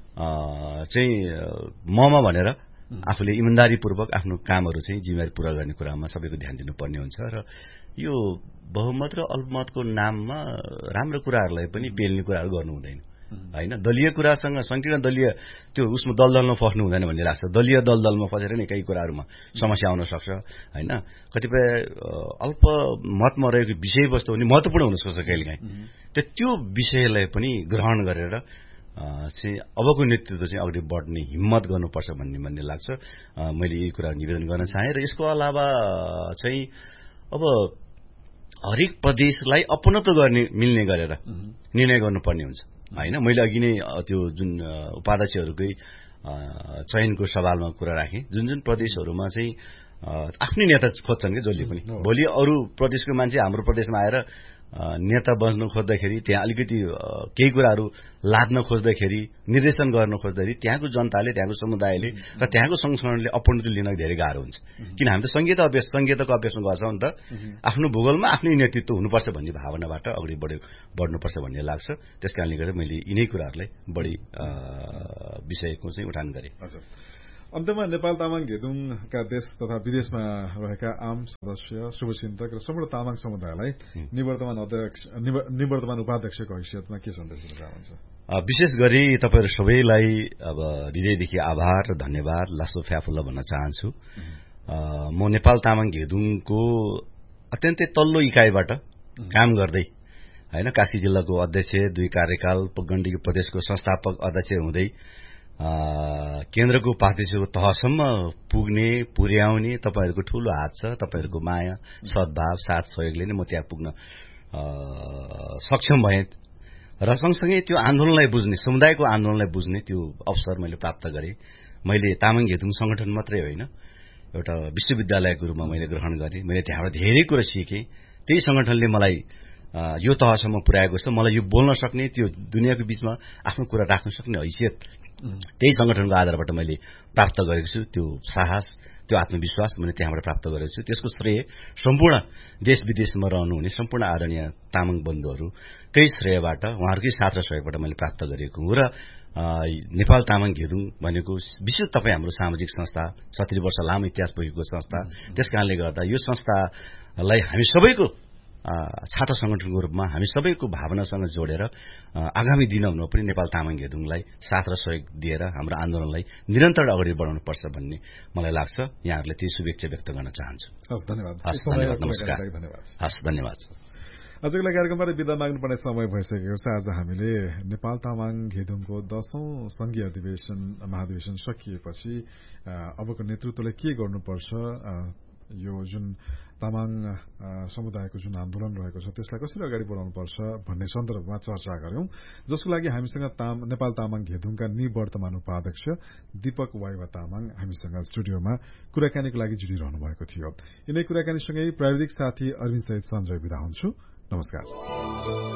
चाहिँ ममा भनेर आफूले इमान्दारीपूर्वक आफ्नो कामहरू चाहिँ जिम्मेवारी पूरा गर्ने कुरामा सबैको ध्यान दिनुपर्ने हुन्छ। र यो बहुमत र अल्पमतको नाममा राम्रो कुराहरूलाई पनि पेल्ने कुराहरू गर्नु हुँदैन, होइन। दलीय कुरासँग संकीर्ण दलीय त्यो उसमा दलदलमा फस्नु हुँदैन भन्ने लाग्छ। दलीय दलदलमा फसेर नै केही कुराहरूमा समस्या आउन सक्छ, होइन। कतिपय अल्पमतमा रहेको विषयवस्तु पनि महत्त्वपूर्ण हुन सक्छ कहिलेकाहीँ। त्यो विषयलाई पनि ग्रहण गरेर चाहिँ अबको नेतृत्व चाहिँ अगाडि बढ्ने हिम्मत गर्नुपर्छ भन्ने भन्ने लाग्छ। मैले यही कुरा निवेदन गर्न चाहेँ। र यसको अलावा चाहिँ अब हरेक प्रदेशलाई अपनत्व गर्ने मिल्ने गरेर निर्णय गर्नुपर्ने हुन्छ, होइन। मैले अघि नै त्यो जुन उपाध्यक्षहरूकै चयनको सवालमा कुरा राखेँ। जुन जुन प्रदेशहरूमा चाहिँ आफ्नै नेता खोज्छन् कि जसले पनि, भोलि अरू प्रदेशको मान्छे हाम्रो प्रदेशमा आएर नेता बन्नु खोज्दाखेरि, त्यहाँ अलिकति केही कुराहरू लाद्न खोज्दाखेरि, निर्देशन गर्न खोज्दाखेरि त्यहाँको जनताले, त्यहाँको समुदायले र त्यहाँको संगठनले अपनत्व लिन धेरै गाह्रो हुन्छ। किन हामी त संघीयता अभ्यास संघीयताको अभ्यासमा गर्छौँ नि त। आफ्नो भूगोलमा आफ्नै नेतृत्व हुनुपर्छ भन्ने भावनाबाट अगाडि बढ्यो बढ्नुपर्छ भन्ने लाग्छ। त्यस कारणले गर्दा मैले यिनै कुराहरूलाई बढी विषयको चाहिँ उठान गरेँ। अन्त्यमा नेपाल तामाङ घेदुङका देश तथा विदेशमा रहेका आम सदस्य, शुभचिन्तक र सम्पूर्ण तामाङ समुदायलाई निवर्तमान अध्यक्ष निवर्तमान उपाध्यक्षको हैसियतमा के सन्देश दिन चाहनुहुन्छ? विशेष गरी तपाईँहरू सबैलाई अब हृदयदेखि आभार र धन्यवाद लासो फ्याफुल्ला भन्न चाहन्छु। म नेपाल तामाङ घेदुङको अत्यन्तै तल्लो इकाइबाट काम गर्दै, होइन, कास्की जिल्लाको अध्यक्ष, दुई कार्यकाल गण्डकी प्रदेशको संस्थापक अध्यक्ष हुँदै केन्द्रको पार्टीको तहसम्म पुग्ने, पुर्याउने तपाईँहरूको ठूलो हात छ। तपाईँहरूको माया, सद्भाव, साथ सहयोगले नै म त्यहाँ पुग्न सक्षम भएँ। र सँगसँगै त्यो आन्दोलनलाई बुझ्ने, समुदायको आन्दोलनलाई बुझ्ने त्यो अवसर मैले प्राप्त गरेँ। मैले तामाङ घेदुङ संगठन मात्रै होइन, एउटा विश्वविद्यालयको रूपमा मैले ग्रहण गरेँ। मैले त्यहाँबाट धेरै कुरा सिकेँ। त्यही संगठनले मलाई यो तहसम्म पुर्याएको छ। मलाई यो बोल्न सक्ने, त्यो दुनियाँको बीचमा आफ्नो कुरा राख्न सक्ने हैसियत त्यही संगठनको आधारबाट मैले प्राप्त गरेको छु। त्यो साहस, त्यो आत्मविश्वास मैले त्यहाँबाट प्राप्त गरेको छु। त्यसको श्रेय सम्पूर्ण देश विदेशमा रहनुहुने सम्पूर्ण आदरणीय तामाङ बन्धुहरूकै श्रेयबाट, उहाँहरूकै साथ र सहयोगबाट मैले प्राप्त गरेको हुँ। र नेपाल तामाङ घेदुङ भनेको विशेष तपाईँ हाम्रो सामाजिक संस्था, सत्तरी वर्ष लामो इतिहास बोकेको संस्था, त्यस कारणले गर्दा यो संस्थालाई हामी सबैको छात्र संगठनको रूपमा हामी सबैको भावनासँग जोडेर आगामी दिनहरूमा पनि नेपाल तामाङ घेदुङलाई साथ र सहयोग दिएर हाम्रो आन्दोलनलाई निरन्तर अगाडि बढाउनु पर्छ भन्ने मलाई लाग्छ। यहाँहरूले त्यही शुभेच्छा व्यक्त गर्न चाहन्छु। हस्, धन्यवाद। हस्, धन्यवाद, नमस्कार। हस्, धन्यवाद। आजको कार्यक्रमबाट बिदा माग्नुपर्ने समय भइसकेको छ। आज हामीले नेपाल तामाङ घेदुङको दशौं संघीय अधिवेशन महाधिवेशन सकिएपछि अबको नेतृत्वले के गर्नुपर्छ, यो जुन तामाङ समुदायको जुन आन्दोलन रहेको छ त्यसलाई कसरी अगाडि बढाउनुपर्छ भन्ने सन्दर्भमा चर्चा गर्यौं, जसको लागि हामीसँग ताम, नेपाल तामाङ घेदुङका निवर्तमान उपाध्यक्ष दीपक वाइवा तामाङ हामीसँग स्टुडियोमा कुराकानीको लागि जुडिरहनु भएको थियो। यिनै कुराकानीसँगै प्राविधिक साथी अरविन्द सहित सञ्जय बिदा हुन्छु। नमस्कार।